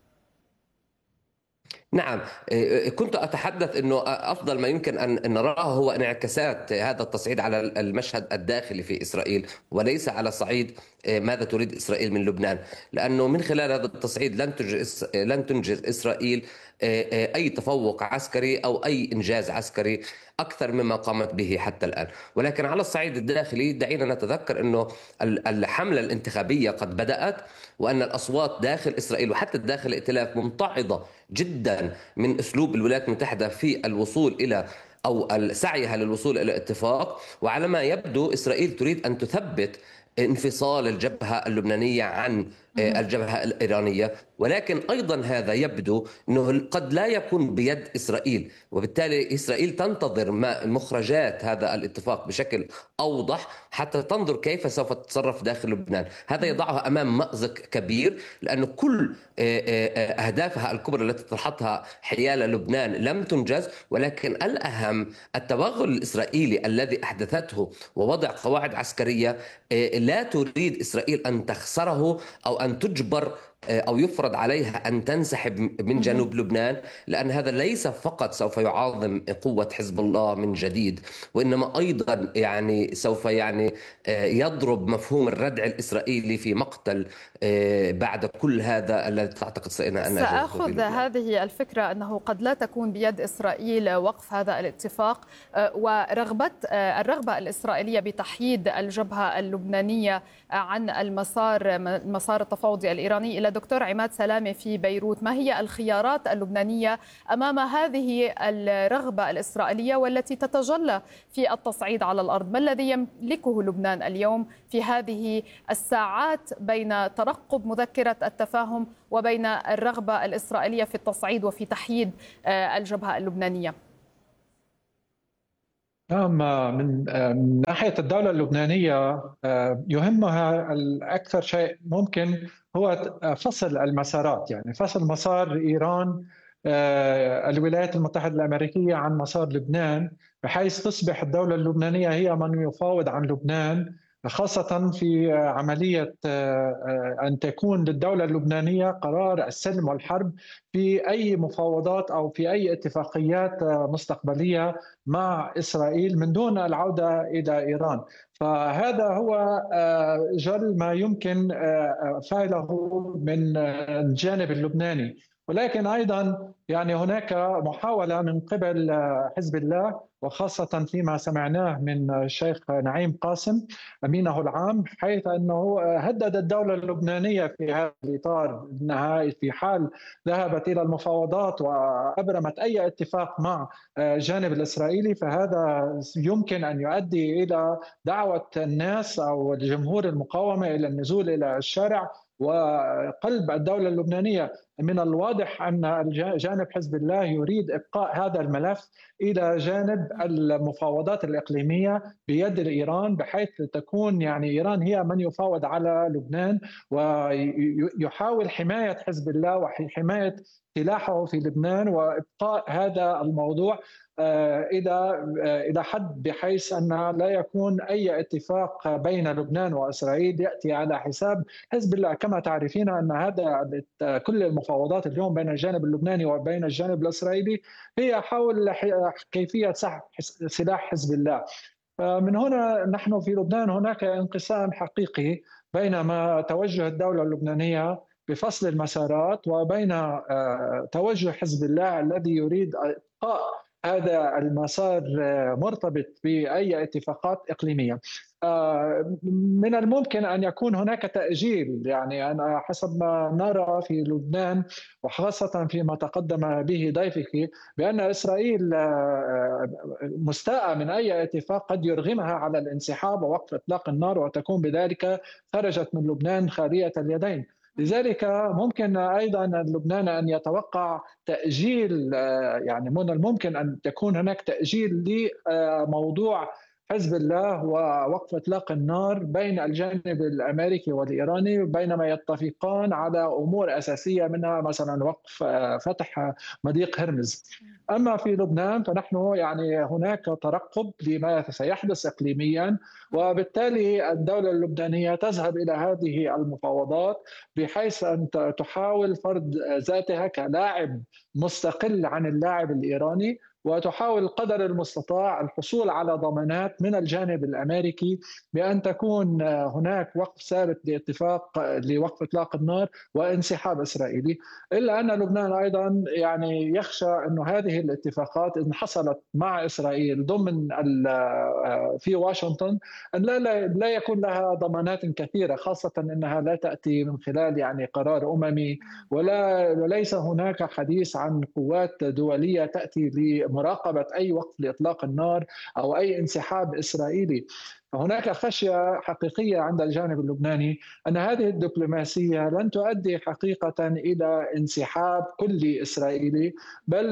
[SPEAKER 10] نعم، كنت أتحدث أنه أفضل ما يمكن أن نراه هو انعكاسات هذا التصعيد على المشهد الداخلي في إسرائيل وليس على صعيد ماذا تريد إسرائيل من لبنان، لأنه من خلال هذا التصعيد لن تنجز لن تنجز إسرائيل أي تفوق عسكري أو أي إنجاز عسكري أكثر مما قامت به حتى الآن. ولكن على الصعيد الداخلي دعينا نتذكر أنه الحملة الانتخابية قد بدأت، وأن الأصوات داخل إسرائيل وحتى داخل الائتلاف ممتعضة جدا من أسلوب الولايات المتحدة في الوصول إلى أو سعيها للوصول إلى اتفاق. وعلى ما يبدو إسرائيل تريد أن تثبت انفصال الجبهة اللبنانية عن الجبهة الإيرانية، ولكن أيضا هذا يبدو أنه قد لا يكون بيد إسرائيل، وبالتالي إسرائيل تنتظر مخرجات هذا الاتفاق بشكل أوضح حتى تنظر كيف سوف تتصرف داخل لبنان. هذا يضعها أمام مأزق كبير، لأن كل أهدافها الكبرى التي طرحتها حيال لبنان لم تنجز، ولكن الأهم التوغل الإسرائيلي الذي أحدثته ووضع قواعد عسكرية لا تريد إسرائيل أن تخسره أو أن تجبر أو يفرض عليها أن تنسحب من جنوب لبنان، لأن هذا ليس فقط سوف يعظم قوة حزب الله من جديد، وإنما أيضا يعني سوف يعني يضرب مفهوم الردع الإسرائيلي في مقتل بعد كل هذا الذي تعتقد إسرائيل أنه
[SPEAKER 2] سأخذ هذه الفكرة أنه قد لا تكون بيد إسرائيل وقف هذا الاتفاق، ورغبة الرغبة الإسرائيلية بتحييد الجبهة اللبنانية عن المسار مسار التفاوضي الإيراني. إلى دكتور عماد سلامة في بيروت، ما هي الخيارات اللبنانية أمام هذه الرغبة الإسرائيلية والتي تتجلى في التصعيد على الأرض؟ ما الذي يملكه لبنان اليوم في هذه الساعات بين ترقب مذكرة التفاهم وبين الرغبة الإسرائيلية في التصعيد وفي تحييد الجبهة اللبنانية؟
[SPEAKER 11] نعم، من من ناحية الدولة اللبنانية يهمها الأكثر شيء ممكن هو فصل المسارات، يعني فصل مسار إيران الولايات المتحدة الأمريكية عن مسار لبنان، بحيث تصبح الدولة اللبنانية هي من يفاوض عن لبنان، خاصة في عملية أن تكون للدولة اللبنانية قرار السلم والحرب في أي مفاوضات أو في أي اتفاقيات مستقبلية مع إسرائيل من دون العودة إلى إيران. فهذا هو جل ما يمكن فعله من الجانب اللبناني. ولكن أيضا يعني هناك محاولة من قبل حزب الله، وخاصة فيما سمعناه من الشيخ نعيم قاسم أمينه العام، حيث أنه هدد الدولة اللبنانية في هذا الإطار أنها في حال ذهبت إلى المفاوضات وأبرمت أي اتفاق مع الجانب الإسرائيلي، فهذا يمكن أن يؤدي إلى دعوة الناس أو الجمهور المقاومة إلى النزول إلى الشارع وقلب الدولة اللبنانية. من الواضح أن جانب حزب الله يريد إبقاء هذا الملف إلى جانب المفاوضات الإقليمية بيد إيران، بحيث تكون يعني إيران هي من يفاوض على لبنان، ويحاول حماية حزب الله وحماية سلاحه في لبنان وإبقاء هذا الموضوع إلى إلى حد بحيث أن لا يكون أي اتفاق بين لبنان وإسرائيل يأتي على حساب حزب الله. كما تعرفين أن هذا كل المفاوضات اليوم بين الجانب اللبناني وبين الجانب الإسرائيلي هي حول كيفية سحب سلاح حزب الله. من هنا نحن في لبنان هناك انقسام حقيقي بين ما توجه الدولة اللبنانية بفصل المسارات وبين توجه حزب الله الذي يريد إبقاء هذا المسار مرتبط بأي اتفاقات إقليمية. من الممكن أن يكون هناك تأجيل، يعني أنا حسب ما نرى في لبنان وخاصة فيما تقدم به ضيفك بأن إسرائيل مستاءة من أي اتفاق قد يرغمها على الانسحاب ووقف إطلاق النار، وتكون بذلك خرجت من لبنان خالية اليدين. لذلك ممكن أيضا لبنان أن يتوقع تأجيل، يعني من الممكن أن تكون هناك تأجيل لموضوع حزب الله ووقف إطلاق النار بين الجانب الأمريكي والإيراني، بينما يتفقان على أمور أساسية منها مثلا وقف فتح مضيق هرمز. أما في لبنان فنحن يعني هناك ترقب لما سيحدث إقليميا، وبالتالي الدولة اللبنانية تذهب إلى هذه المفاوضات بحيث أن تحاول فرض ذاتها كلاعب مستقل عن اللاعب الإيراني، وتحاول قدر المستطاع الحصول على ضمانات من الجانب الأمريكي بأن تكون هناك وقف ثابت لاتفاق لوقف إطلاق النار وانسحاب إسرائيلي. إلا أن لبنان أيضا يعني يخشى أن هذه الاتفاقات إن حصلت مع إسرائيل ضمن في واشنطن أن لا لا يكون لها ضمانات كثيرة، خاصة أنها لا تأتي من خلال يعني قرار أممي، ولا وليس هناك حديث عن قوات دولية تأتي لمراقبة أي وقف لإطلاق النار أو أي انسحاب إسرائيلي. فهناك خشية حقيقية عند الجانب اللبناني أن هذه الدبلوماسية لن تؤدي حقيقة إلى انسحاب كلي إسرائيلي، بل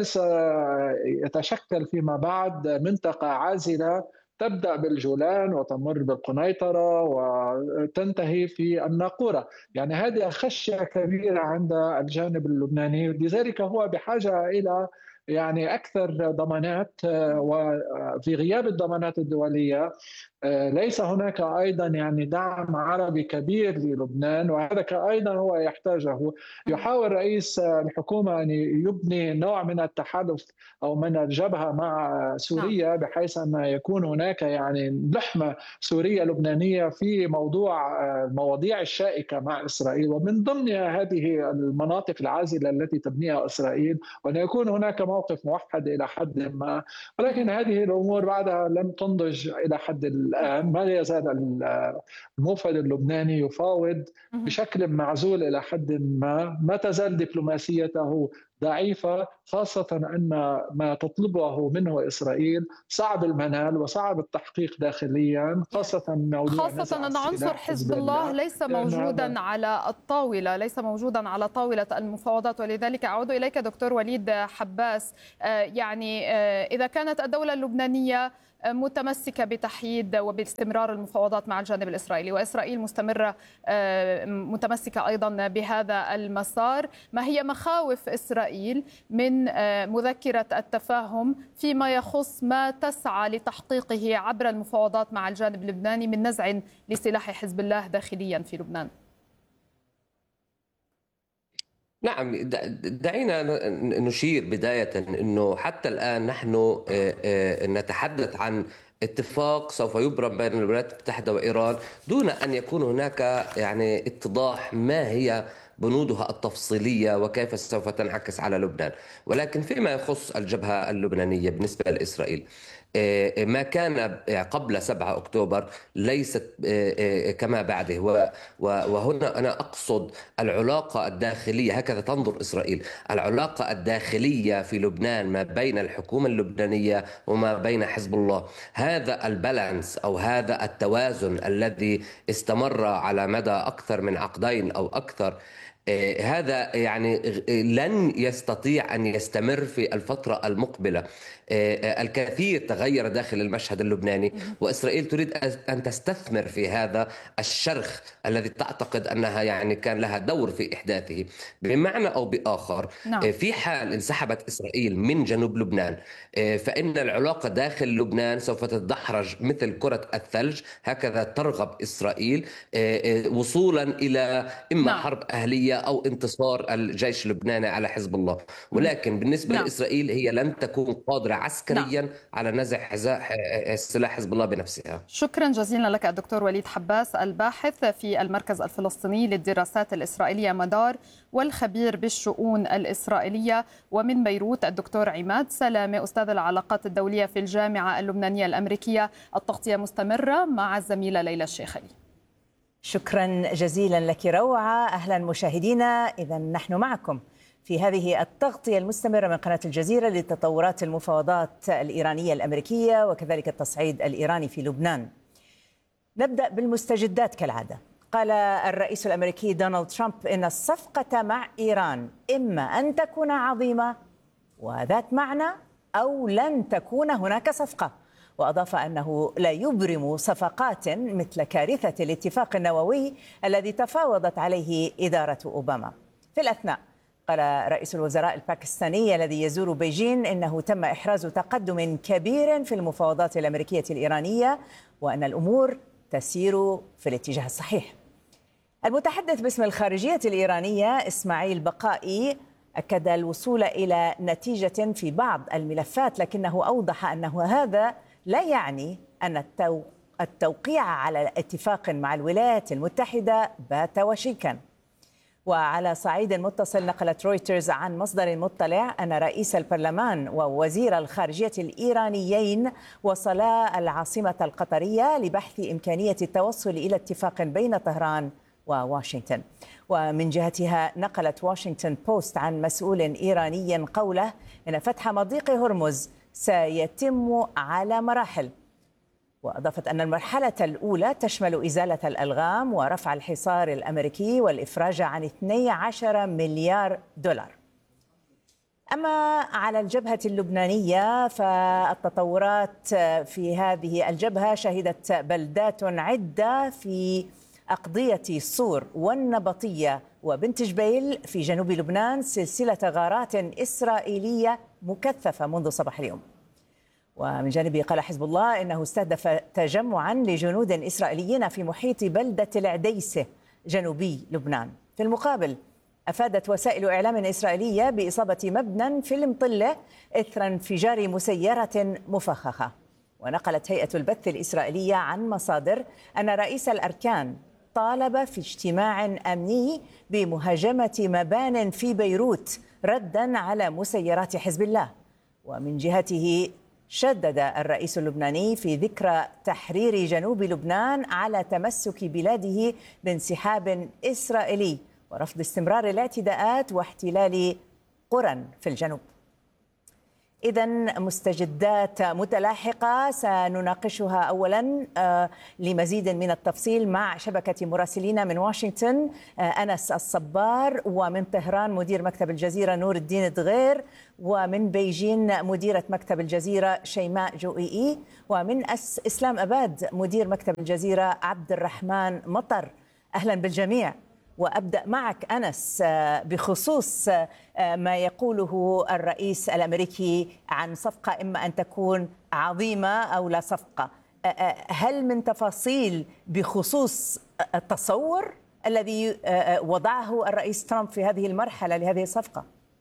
[SPEAKER 11] سيتشكل فيما بعد منطقة عازلة تبدأ بالجولان وتمر بالقنيطرة وتنتهي في الناقورة. يعني هذه خشية كبيرة عند الجانب اللبناني، لذلك هو بحاجة إلى يعني أكثر ضمانات، وفي غياب الضمانات الدولية ليس هناك أيضا يعني دعم عربي كبير للبنان، وهذا أيضا هو يحتاجه. يحاول رئيس الحكومة أن يبني نوع من التحالف أو من الجبهة مع سوريا، بحيث أن يكون هناك يعني لحمة سورية لبنانية في موضوع المواضيع الشائكة مع إسرائيل، ومن ضمن هذه المناطق العازلة التي تبنيها إسرائيل، وأن يكون هناك موقف موحد إلى حد ما. ولكن هذه الأمور بعدها لم تنضج إلى حد الآن. ما يزال الموفد اللبناني يفاوض بشكل معزول إلى حد ما، ما تزال دبلوماسيته ضعيفة، خاصة أن ما تطلبه منه إسرائيل صعب المنال وصعب التحقيق داخليا، خاصة موضوع
[SPEAKER 2] خاصة أن عنصر حزب الله ليس موجودا على الطاولة، ليس موجودا على طاولة المفاوضات. ولذلك أعود إليك دكتور وليد حباس، يعني إذا كانت الدولة اللبنانية متمسكة بتحييد وباستمرار المفاوضات مع الجانب الإسرائيلي، وإسرائيل مستمرة متمسكة أيضا بهذا المسار، ما هي مخاوف إسرائيل من مذكرة التفاهم فيما يخص ما تسعى لتحقيقه عبر المفاوضات مع الجانب اللبناني من نزع لسلاح حزب الله داخليا في لبنان؟
[SPEAKER 10] نعم، دعينا نشير بداية أنه حتى الآن نحن نتحدث عن اتفاق سوف يبرم بين الولايات المتحدة وإيران دون أن يكون هناك يعني اتضاح ما هي بنودها التفصيلية وكيف سوف تنعكس على لبنان. ولكن فيما يخص الجبهة اللبنانية بالنسبة لإسرائيل، ما كان قبل سبعة أكتوبر ليست كما بعده، وهنا أنا أقصد العلاقة الداخلية، هكذا تنظر إسرائيل، العلاقة الداخلية في لبنان ما بين الحكومة اللبنانية وما بين حزب الله، هذا البالانس أو هذا التوازن الذي استمر على مدى أكثر من عقدين أو أكثر، هذا يعني لن يستطيع أن يستمر في الفترة المقبلة. الكثير تغير داخل المشهد اللبناني، وإسرائيل تريد أن تستثمر في هذا الشرخ الذي تعتقد أنها يعني كان لها دور في إحداثه. بمعنى أو بآخر، نعم. في حال انسحبت إسرائيل من جنوب لبنان فإن العلاقة داخل لبنان سوف تتدحرج مثل كرة الثلج، هكذا ترغب إسرائيل وصولا إلى إما نعم. حرب أهلية أو انتصار الجيش اللبناني على حزب الله. ولكن بالنسبة نعم. لإسرائيل هي لن تكون قادرة عسكريا نعم. على نزع سلاح حزب الله بنفسها.
[SPEAKER 2] شكرا جزيلا لك الدكتور وليد حباس، الباحث في المركز الفلسطيني للدراسات الإسرائيلية مدار والخبير بالشؤون الإسرائيلية. ومن بيروت الدكتور عماد سلامة، أستاذ العلاقات الدولية في الجامعة اللبنانية الأمريكية. التغطية مستمرة مع الزميلة ليلى الشيخلي.
[SPEAKER 12] شكرا جزيلا لك روعة. أهلا مشاهدينا، إذا نحن معكم في هذه التغطية المستمرة من قناة الجزيرة لتطورات المفاوضات الإيرانية الأمريكية وكذلك التصعيد الإيراني في لبنان. نبدأ بالمستجدات كالعادة. قال الرئيس الأمريكي دونالد ترامب إن الصفقة مع إيران إما أن تكون عظيمة وذات معنى أو لن تكون هناك صفقة، وأضاف أنه لا يبرم صفقات مثل كارثة الاتفاق النووي الذي تفاوضت عليه إدارة أوباما. في الأثناء قال رئيس الوزراء الباكستاني الذي يزور بيجين إنه تم إحراز تقدم كبير في المفاوضات الأمريكية الإيرانية وأن الأمور تسير في الاتجاه الصحيح. المتحدث باسم الخارجية الإيرانية إسماعيل بقائي أكد الوصول إلى نتيجة في بعض الملفات، لكنه أوضح أنه هذا لا يعني أن التوقيع على اتفاق مع الولايات المتحدة بات وشيكا. وعلى صعيد متصل نقلت رويترز عن مصدر مطلع أن رئيس البرلمان ووزير الخارجية الإيرانيين وصلا العاصمة القطرية لبحث إمكانية التوصل إلى اتفاق بين طهران وواشنطن. ومن جهتها نقلت واشنطن بوست عن مسؤول إيراني قوله إن فتح مضيق هرمز سيتم على مراحل. وأضافت أن المرحلة الأولى تشمل إزالة الألغام ورفع الحصار الأمريكي والإفراج عن اثني عشر مليار دولار. أما على الجبهة اللبنانية فالتطورات في هذه الجبهة شهدت بلدات عدة في أقضية صور والنبطية وبنت جبيل في جنوب لبنان سلسلة غارات إسرائيلية مكثفة منذ صباح اليوم. ومن جانبه قال حزب الله إنه استهدف تجمعا لجنود إسرائيليين في محيط بلدة العديسة جنوبي لبنان. في المقابل أفادت وسائل إعلام إسرائيلية بإصابة مبنى في المطلة إثر انفجار مسيرة مفخخة. ونقلت هيئة البث الإسرائيلية عن مصادر أن رئيس الأركان طالب في اجتماع أمني بمهاجمة مبان في بيروت ردا على مسيرات حزب الله. ومن جهته شدد الرئيس اللبناني في ذكرى تحرير جنوب لبنان على تمسك بلاده بانسحاب إسرائيلي ورفض استمرار الاعتداءات واحتلال قرى في الجنوب. إذن مستجدات متلاحقة سنناقشها أولا لمزيد من التفصيل مع شبكة مراسلين من واشنطن أنس الصبار، ومن طهران مدير مكتب الجزيرة نور الدين دغير، ومن بيجين مديرة مكتب الجزيرة شيماء جوئي، ومن إسلام أباد مدير مكتب الجزيرة عبد الرحمن مطر. أهلا بالجميع. وأبدأ معك أنس بخصوص ما يقوله الرئيس الأمريكي عن صفقة إما أن تكون عظيمة أو لا صفقة. هل من تفاصيل بخصوص التصور الذي وضعه الرئيس ترامب في هذه المرحلة لهذه الصفقة؟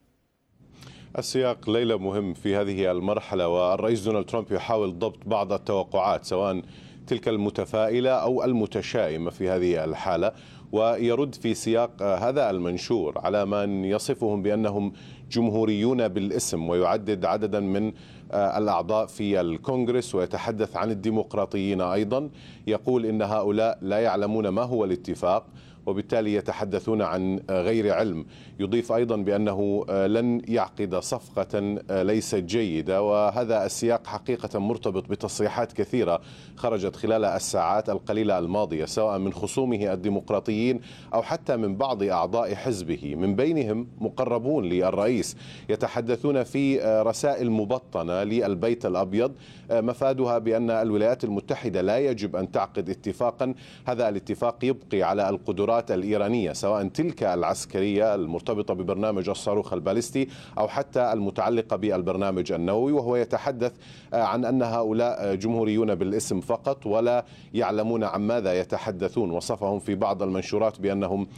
[SPEAKER 13] السياق ليلى مهم في هذه المرحلة، والرئيس دونالد ترامب يحاول ضبط بعض التوقعات سواء تلك المتفائلة أو المتشائمة في هذه الحالة، ويرد في سياق هذا المنشور على من يصفهم بأنهم جمهوريون بالاسم، ويعدد عددا من الأعضاء في الكونغرس ويتحدث عن الديمقراطيين أيضا. يقول إن هؤلاء لا يعلمون ما هو الاتفاق وبالتالي يتحدثون عن غير علم. يضيف أيضا بأنه لن يعقد صفقة ليست جيدة، وهذا السياق حقيقة مرتبط بتصريحات كثيرة خرجت خلال الساعات القليلة الماضية سواء من خصومه الديمقراطيين أو حتى من بعض أعضاء حزبه، من بينهم مقربون للرئيس يتحدثون في رسائل مبطنة للبيت الأبيض مفادها بأن الولايات المتحدة لا يجب أن تعقد اتفاقا هذا الاتفاق يبقي على القدرات الإيرانية سواء تلك العسكرية المرتبطة ببرنامج الصاروخ البالستي أو حتى المتعلقة بالبرنامج النووي. وهو يتحدث عن أن هؤلاء جمهوريون بالاسم فقط ولا يعلمون عن ماذا يتحدثون. وصفهم في بعض المنشورات بأنهم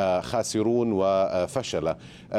[SPEAKER 13] خاسرون وفشلة.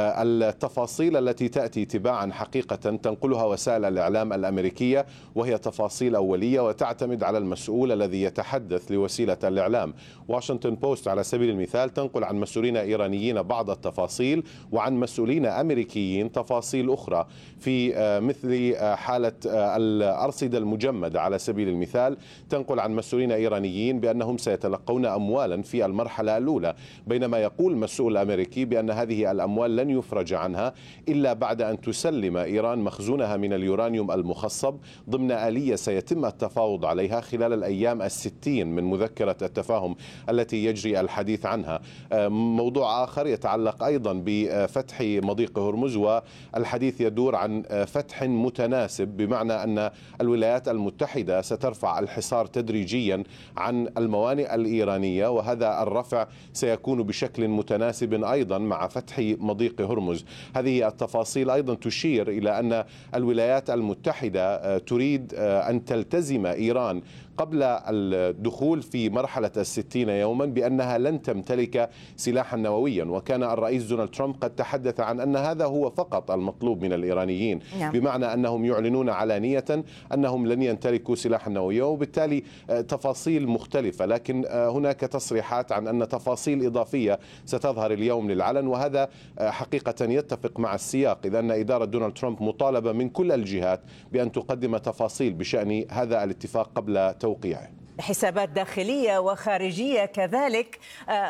[SPEAKER 13] التفاصيل التي تأتي تباعا حقيقة تنقلها وسائل الإعلام الأمريكية، وهي تفاصيل أولية وتعتمد على المسؤول الذي يتحدث لوسيلة الإعلام. واشنطن بوست على سبيل المثال تنقل عن مسؤولين إيرانيين بعض التفاصيل وعن مسؤولين أمريكيين تفاصيل أخرى، في مثل حالة الأرصدة المجمدة على سبيل المثال تنقل عن مسؤولين إيرانيين بأنهم سيتلقون أموالا في المرحلة الأولى، بينما يقول مسؤول أمريكي بأن هذه الأموال لن يفرج عنها إلا بعد أن تسلم إيران مخزونها من اليورانيوم المخصب ضمن آلية سيتم التفاوض عليها خلال الأيام الستين من مذكرة التفاهم التي يجري الحديث عنها. موضوع آخر يتعلق أيضا بفتح مضيق هرمز، والحديث يدور عن فتح متناسب، بمعنى أن الولايات المتحدة سترفع الحصار تدريجيا عن الموانئ الإيرانية، وهذا الرفع سيكون بشكل متناسب أيضا مع فتح مضيق هرمز. هذه التفاصيل أيضا تشير إلى أن الولايات المتحدة تريد أن تلتزم إيران قبل الدخول في مرحلة الستين يوما بأنها لن تمتلك سلاحا نوويا، وكان الرئيس دونالد ترامب قد تحدث عن أن هذا هو فقط المطلوب من الإيرانيين، بمعنى أنهم يعلنون علانية أنهم لن يمتلكوا سلاحا نوويا، وبالتالي تفاصيل مختلفة. لكن هناك تصريحات عن أن تفاصيل إضافية ستظهر اليوم للعلن، وهذا حقيقة يتفق مع السياق، إذ أن إدارة دونالد ترامب مطالبة من كل الجهات بأن تقدم تفاصيل بشأن هذا الاتفاق قبل توقيعه.
[SPEAKER 12] حسابات داخلية وخارجية كذلك.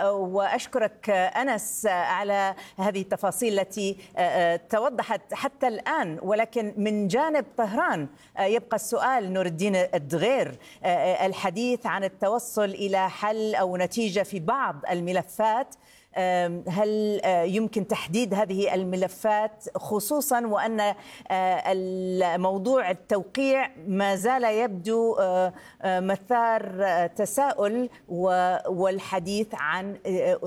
[SPEAKER 12] وأشكرك أنس على هذه التفاصيل التي توضحت حتى الآن. ولكن من جانب طهران يبقى السؤال نور الدين الدغير، الحديث عن التوصل إلى حل أو نتيجة في بعض الملفات. هل يمكن تحديد هذه الملفات، خصوصا وأن الموضوع التوقيع ما زال يبدو مثار تساؤل، والحديث عن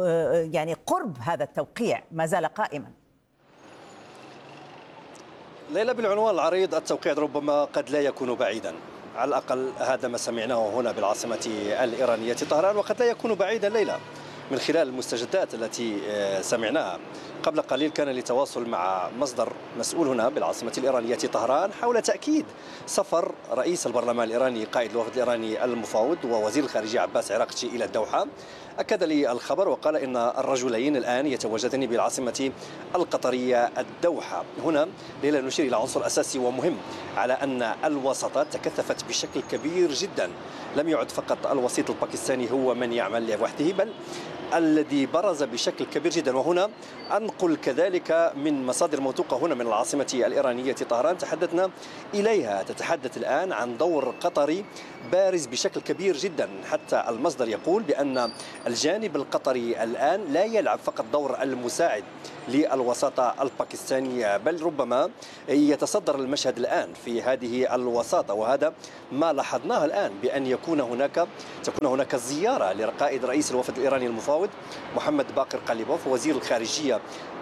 [SPEAKER 12] يعني قرب هذا التوقيع ما زال قائما؟
[SPEAKER 14] ليلى، بالعنوان العريض التوقيع ربما قد لا يكون بعيدا، على الأقل هذا ما سمعناه هنا بالعاصمة الإيرانية طهران، وقد لا يكون بعيدا ليلى من خلال المستجدات التي سمعناها. قبل قليل كان لي تواصل مع مصدر مسؤول هنا بالعاصمة الإيرانية طهران حول تأكيد سفر رئيس البرلمان الإيراني قائد الوفد الإيراني المفاوض ووزير الخارجية عباس عراقچي إلى الدوحة. أكد لي الخبر وقال إن الرجلين الآن يتواجدان بالعاصمة القطرية الدوحة. هنا ليلى نشير إلى عنصر أساسي ومهم، على أن الوساطات تكثفت بشكل كبير جدا. لم يعد فقط الوسيط الباكستاني هو من يعمل لوحده، بل الذي برز بشكل كبير جدا. وهنا أنقل كذلك من مصادر موثوقة هنا من العاصمة الإيرانية طهران تحدثنا إليها، تتحدث الآن عن دور قطري بارز بشكل كبير جدا. حتى المصدر يقول بأن الجانب القطري الآن لا يلعب فقط دور المساعد للوساطة الباكستانية، بل ربما يتصدر المشهد الآن في هذه الوساطة. وهذا ما لاحظناه الآن، بأن يكون هناك تكون هناك زيارة لقائد رئيس الوفد الإيراني المفاوض محمد باقر قليبوف ووزير الخارجية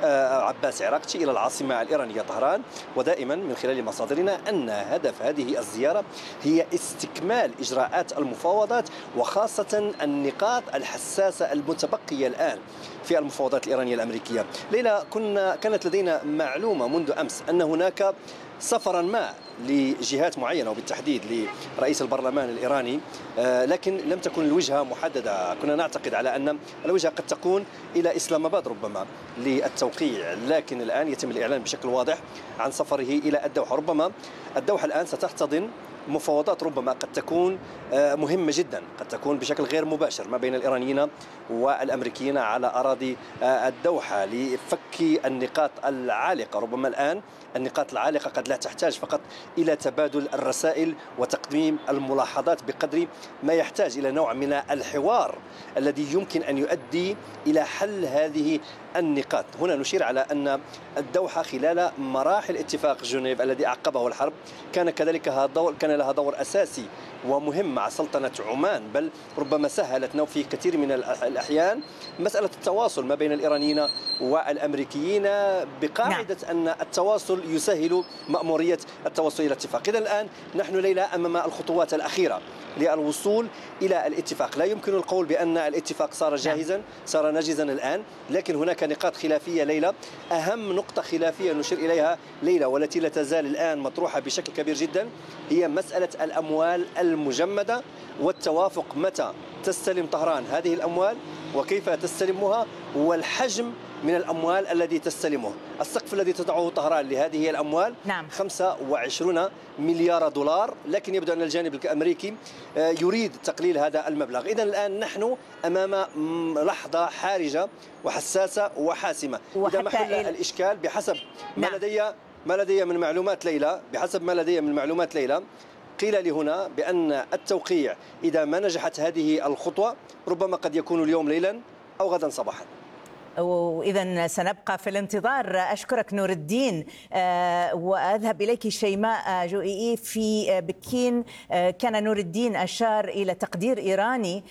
[SPEAKER 14] عباس عراقچي إلى العاصمة الإيرانية طهران. ودائما من خلال مصادرنا أن هدف هذه الزيارة هي استكمال إجراءات المفاوضات، وخاصة النقاط الحساسة المتبقية الآن في المفاوضات الإيرانية الأمريكية. ليلى، كنا كانت لدينا معلومة منذ أمس أن هناك سفرا ما لجهات معينة وبالتحديد لرئيس البرلمان الإيراني، لكن لم تكن الوجهة محددة. كنا نعتقد على أن الوجهة قد تكون إلى إسلام آباد ربما للتوقيع، لكن الآن يتم الإعلان بشكل واضح عن سفره إلى الدوحة. ربما الدوحة الآن ستحتضن مفاوضات ربما قد تكون مهمة جدا، قد تكون بشكل غير مباشر ما بين الإيرانيين والأمريكيين على أراضي الدوحة لفك النقاط العالقة. ربما الآن النقاط العالقة قد لا تحتاج فقط إلى تبادل الرسائل وتقديم الملاحظات بقدر ما يحتاج إلى نوع من الحوار الذي يمكن أن يؤدي إلى حل هذه النقاط. هنا نشير على أن الدوحة خلال مراحل اتفاق جنيف الذي أعقبه الحرب كان كذلك دور كان لها دور أساسي ومهم مع سلطنة عمان، بل ربما سهلت في كثير من الأحيان مسألة التواصل ما بين الإيرانيين والأمريكيين بقاعدة نعم. أن التواصل يسهل مأمورية التوصل إلى اتفاق. إذن الآن نحن ليلى أمام الخطوات الأخيرة للوصول إلى الاتفاق. لا يمكن القول بأن الاتفاق صار جاهزا، صار ناجزا الآن، لكن هناك نقاط خلافية ليلى. أهم نقطة خلافية نشير إليها ليلى والتي لا تزال الآن مطروحة بشكل كبير جدا هي مسألة الأموال المجمدة والتوافق متى تستلم طهران هذه الأموال وكيف تستلمها والحجم من الأموال الذي تستلمه. السقف الذي تضعه طهران لهذه الأموال نعم. خمسة وعشرين مليار دولار، لكن يبدو أن الجانب الأمريكي يريد تقليل هذا المبلغ. إذن الآن نحن أمام لحظة حارجة وحساسة وحاسمة. إذا محل الإشكال بحسب ما نعم. لدي ما لدي من معلومات ليلى بحسب ما لدي من معلومات ليلى قيل لي هنا بأن التوقيع إذا ما نجحت هذه الخطوة ربما قد يكون اليوم ليلا أو غدا صباحا.
[SPEAKER 12] وإذا سنبقى في الانتظار. أشكرك نور الدين. وأذهب إليك شيماء جوئي. في بكين كان نور الدين أشار إلى تقدير إيراني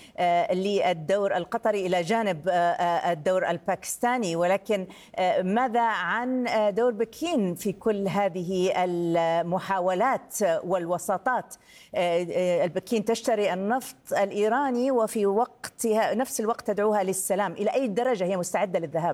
[SPEAKER 12] للدور القطري إلى جانب الدور الباكستاني، ولكن ماذا عن دور بكين في كل هذه المحاولات والوساطات؟ البكين تشتري النفط الإيراني وفي وقتها نفس الوقت تدعوها للسلام. إلى أي درجة هي مستعدة للذهاب؟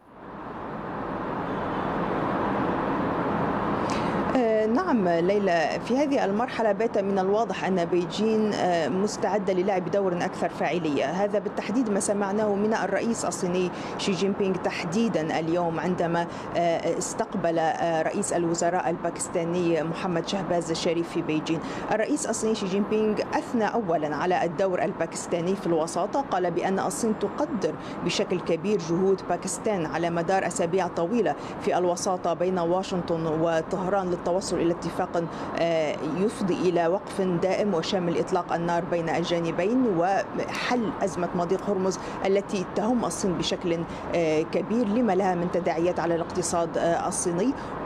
[SPEAKER 15] نعم ليلى، في هذه المرحلة بات من الواضح أن بيجين مستعدة للعب دور أكثر فاعلية. هذا بالتحديد ما سمعناه من الرئيس الصيني شي جين بينغ تحديدا اليوم عندما استقبل رئيس الوزراء الباكستاني محمد شهباز الشريف في بيجين. الرئيس الصيني شي جين بينغ أثنى أولا على الدور الباكستاني في الوساطة، قال بأن الصين تقدر بشكل كبير جهود باكستان على مدار أسابيع طويلة في الوساطة بين واشنطن وطهران للتوصل إلى اتفاق يفضي إلى وقف دائم وشامل إطلاق النار بين الجانبين وحل أزمة مضيق هرمز التي تهم الصين بشكل كبير لما لها من تداعيات على الاقتصاد الصيني.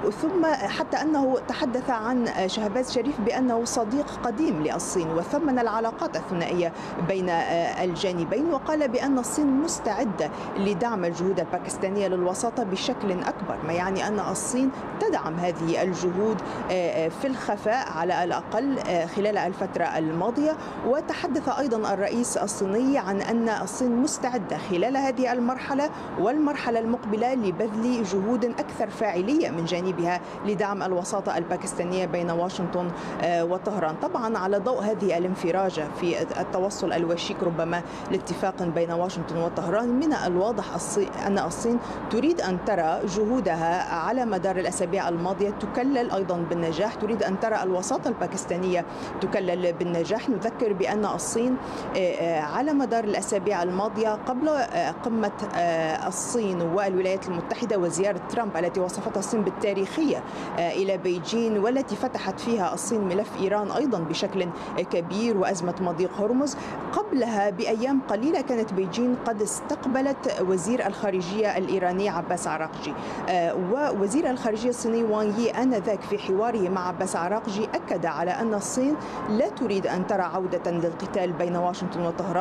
[SPEAKER 15] ثم حتى أنه تحدث عن شهباز شريف بأنه صديق قديم للصين، وثمن العلاقات الثنائية بين الجانبين، وقال بأن الصين مستعدة لدعم الجهود الباكستانية للوساطة بشكل أكبر، ما يعني أن الصين تدعم هذه الجهود في الخفاء على الأقل خلال الفترة الماضية. وتحدث أيضا الرئيس الصيني عن أن الصين مستعدة خلال هذه المرحلة والمرحلة المقبلة لبذل جهود أكثر فاعلية من جانبها لدعم الوساطة الباكستانية بين واشنطن وطهران. طبعا على ضوء هذه الانفراجة في التوصل الوشيك ربما لاتفاق بين واشنطن وطهران، من الواضح أن الصين تريد أن ترى جهودها على مدار الأسابيع الماضية تكلل أيضا بالنجاح، تريد أن ترى الوساطة الباكستانية تكلل بالنجاح. نذكر بأن الصين على مدار الأسابيع الماضية قبل قمة الصين والولايات المتحدة وزيارة ترامب التي وصفتها الصين بالتاريخية إلى بيجين، والتي فتحت فيها الصين ملف إيران أيضا بشكل كبير وأزمة مضيق هرمز، قبلها بأيام قليلة كانت بيجين قد استقبلت وزير الخارجية الإيراني عباس عراقجي، ووزير الخارجية الصيني وان يي آنذاك في حواره مع عباس عراقجي أكد على أن الصين لا تريد أن ترى عودة للقتال بين واشنطن وطهران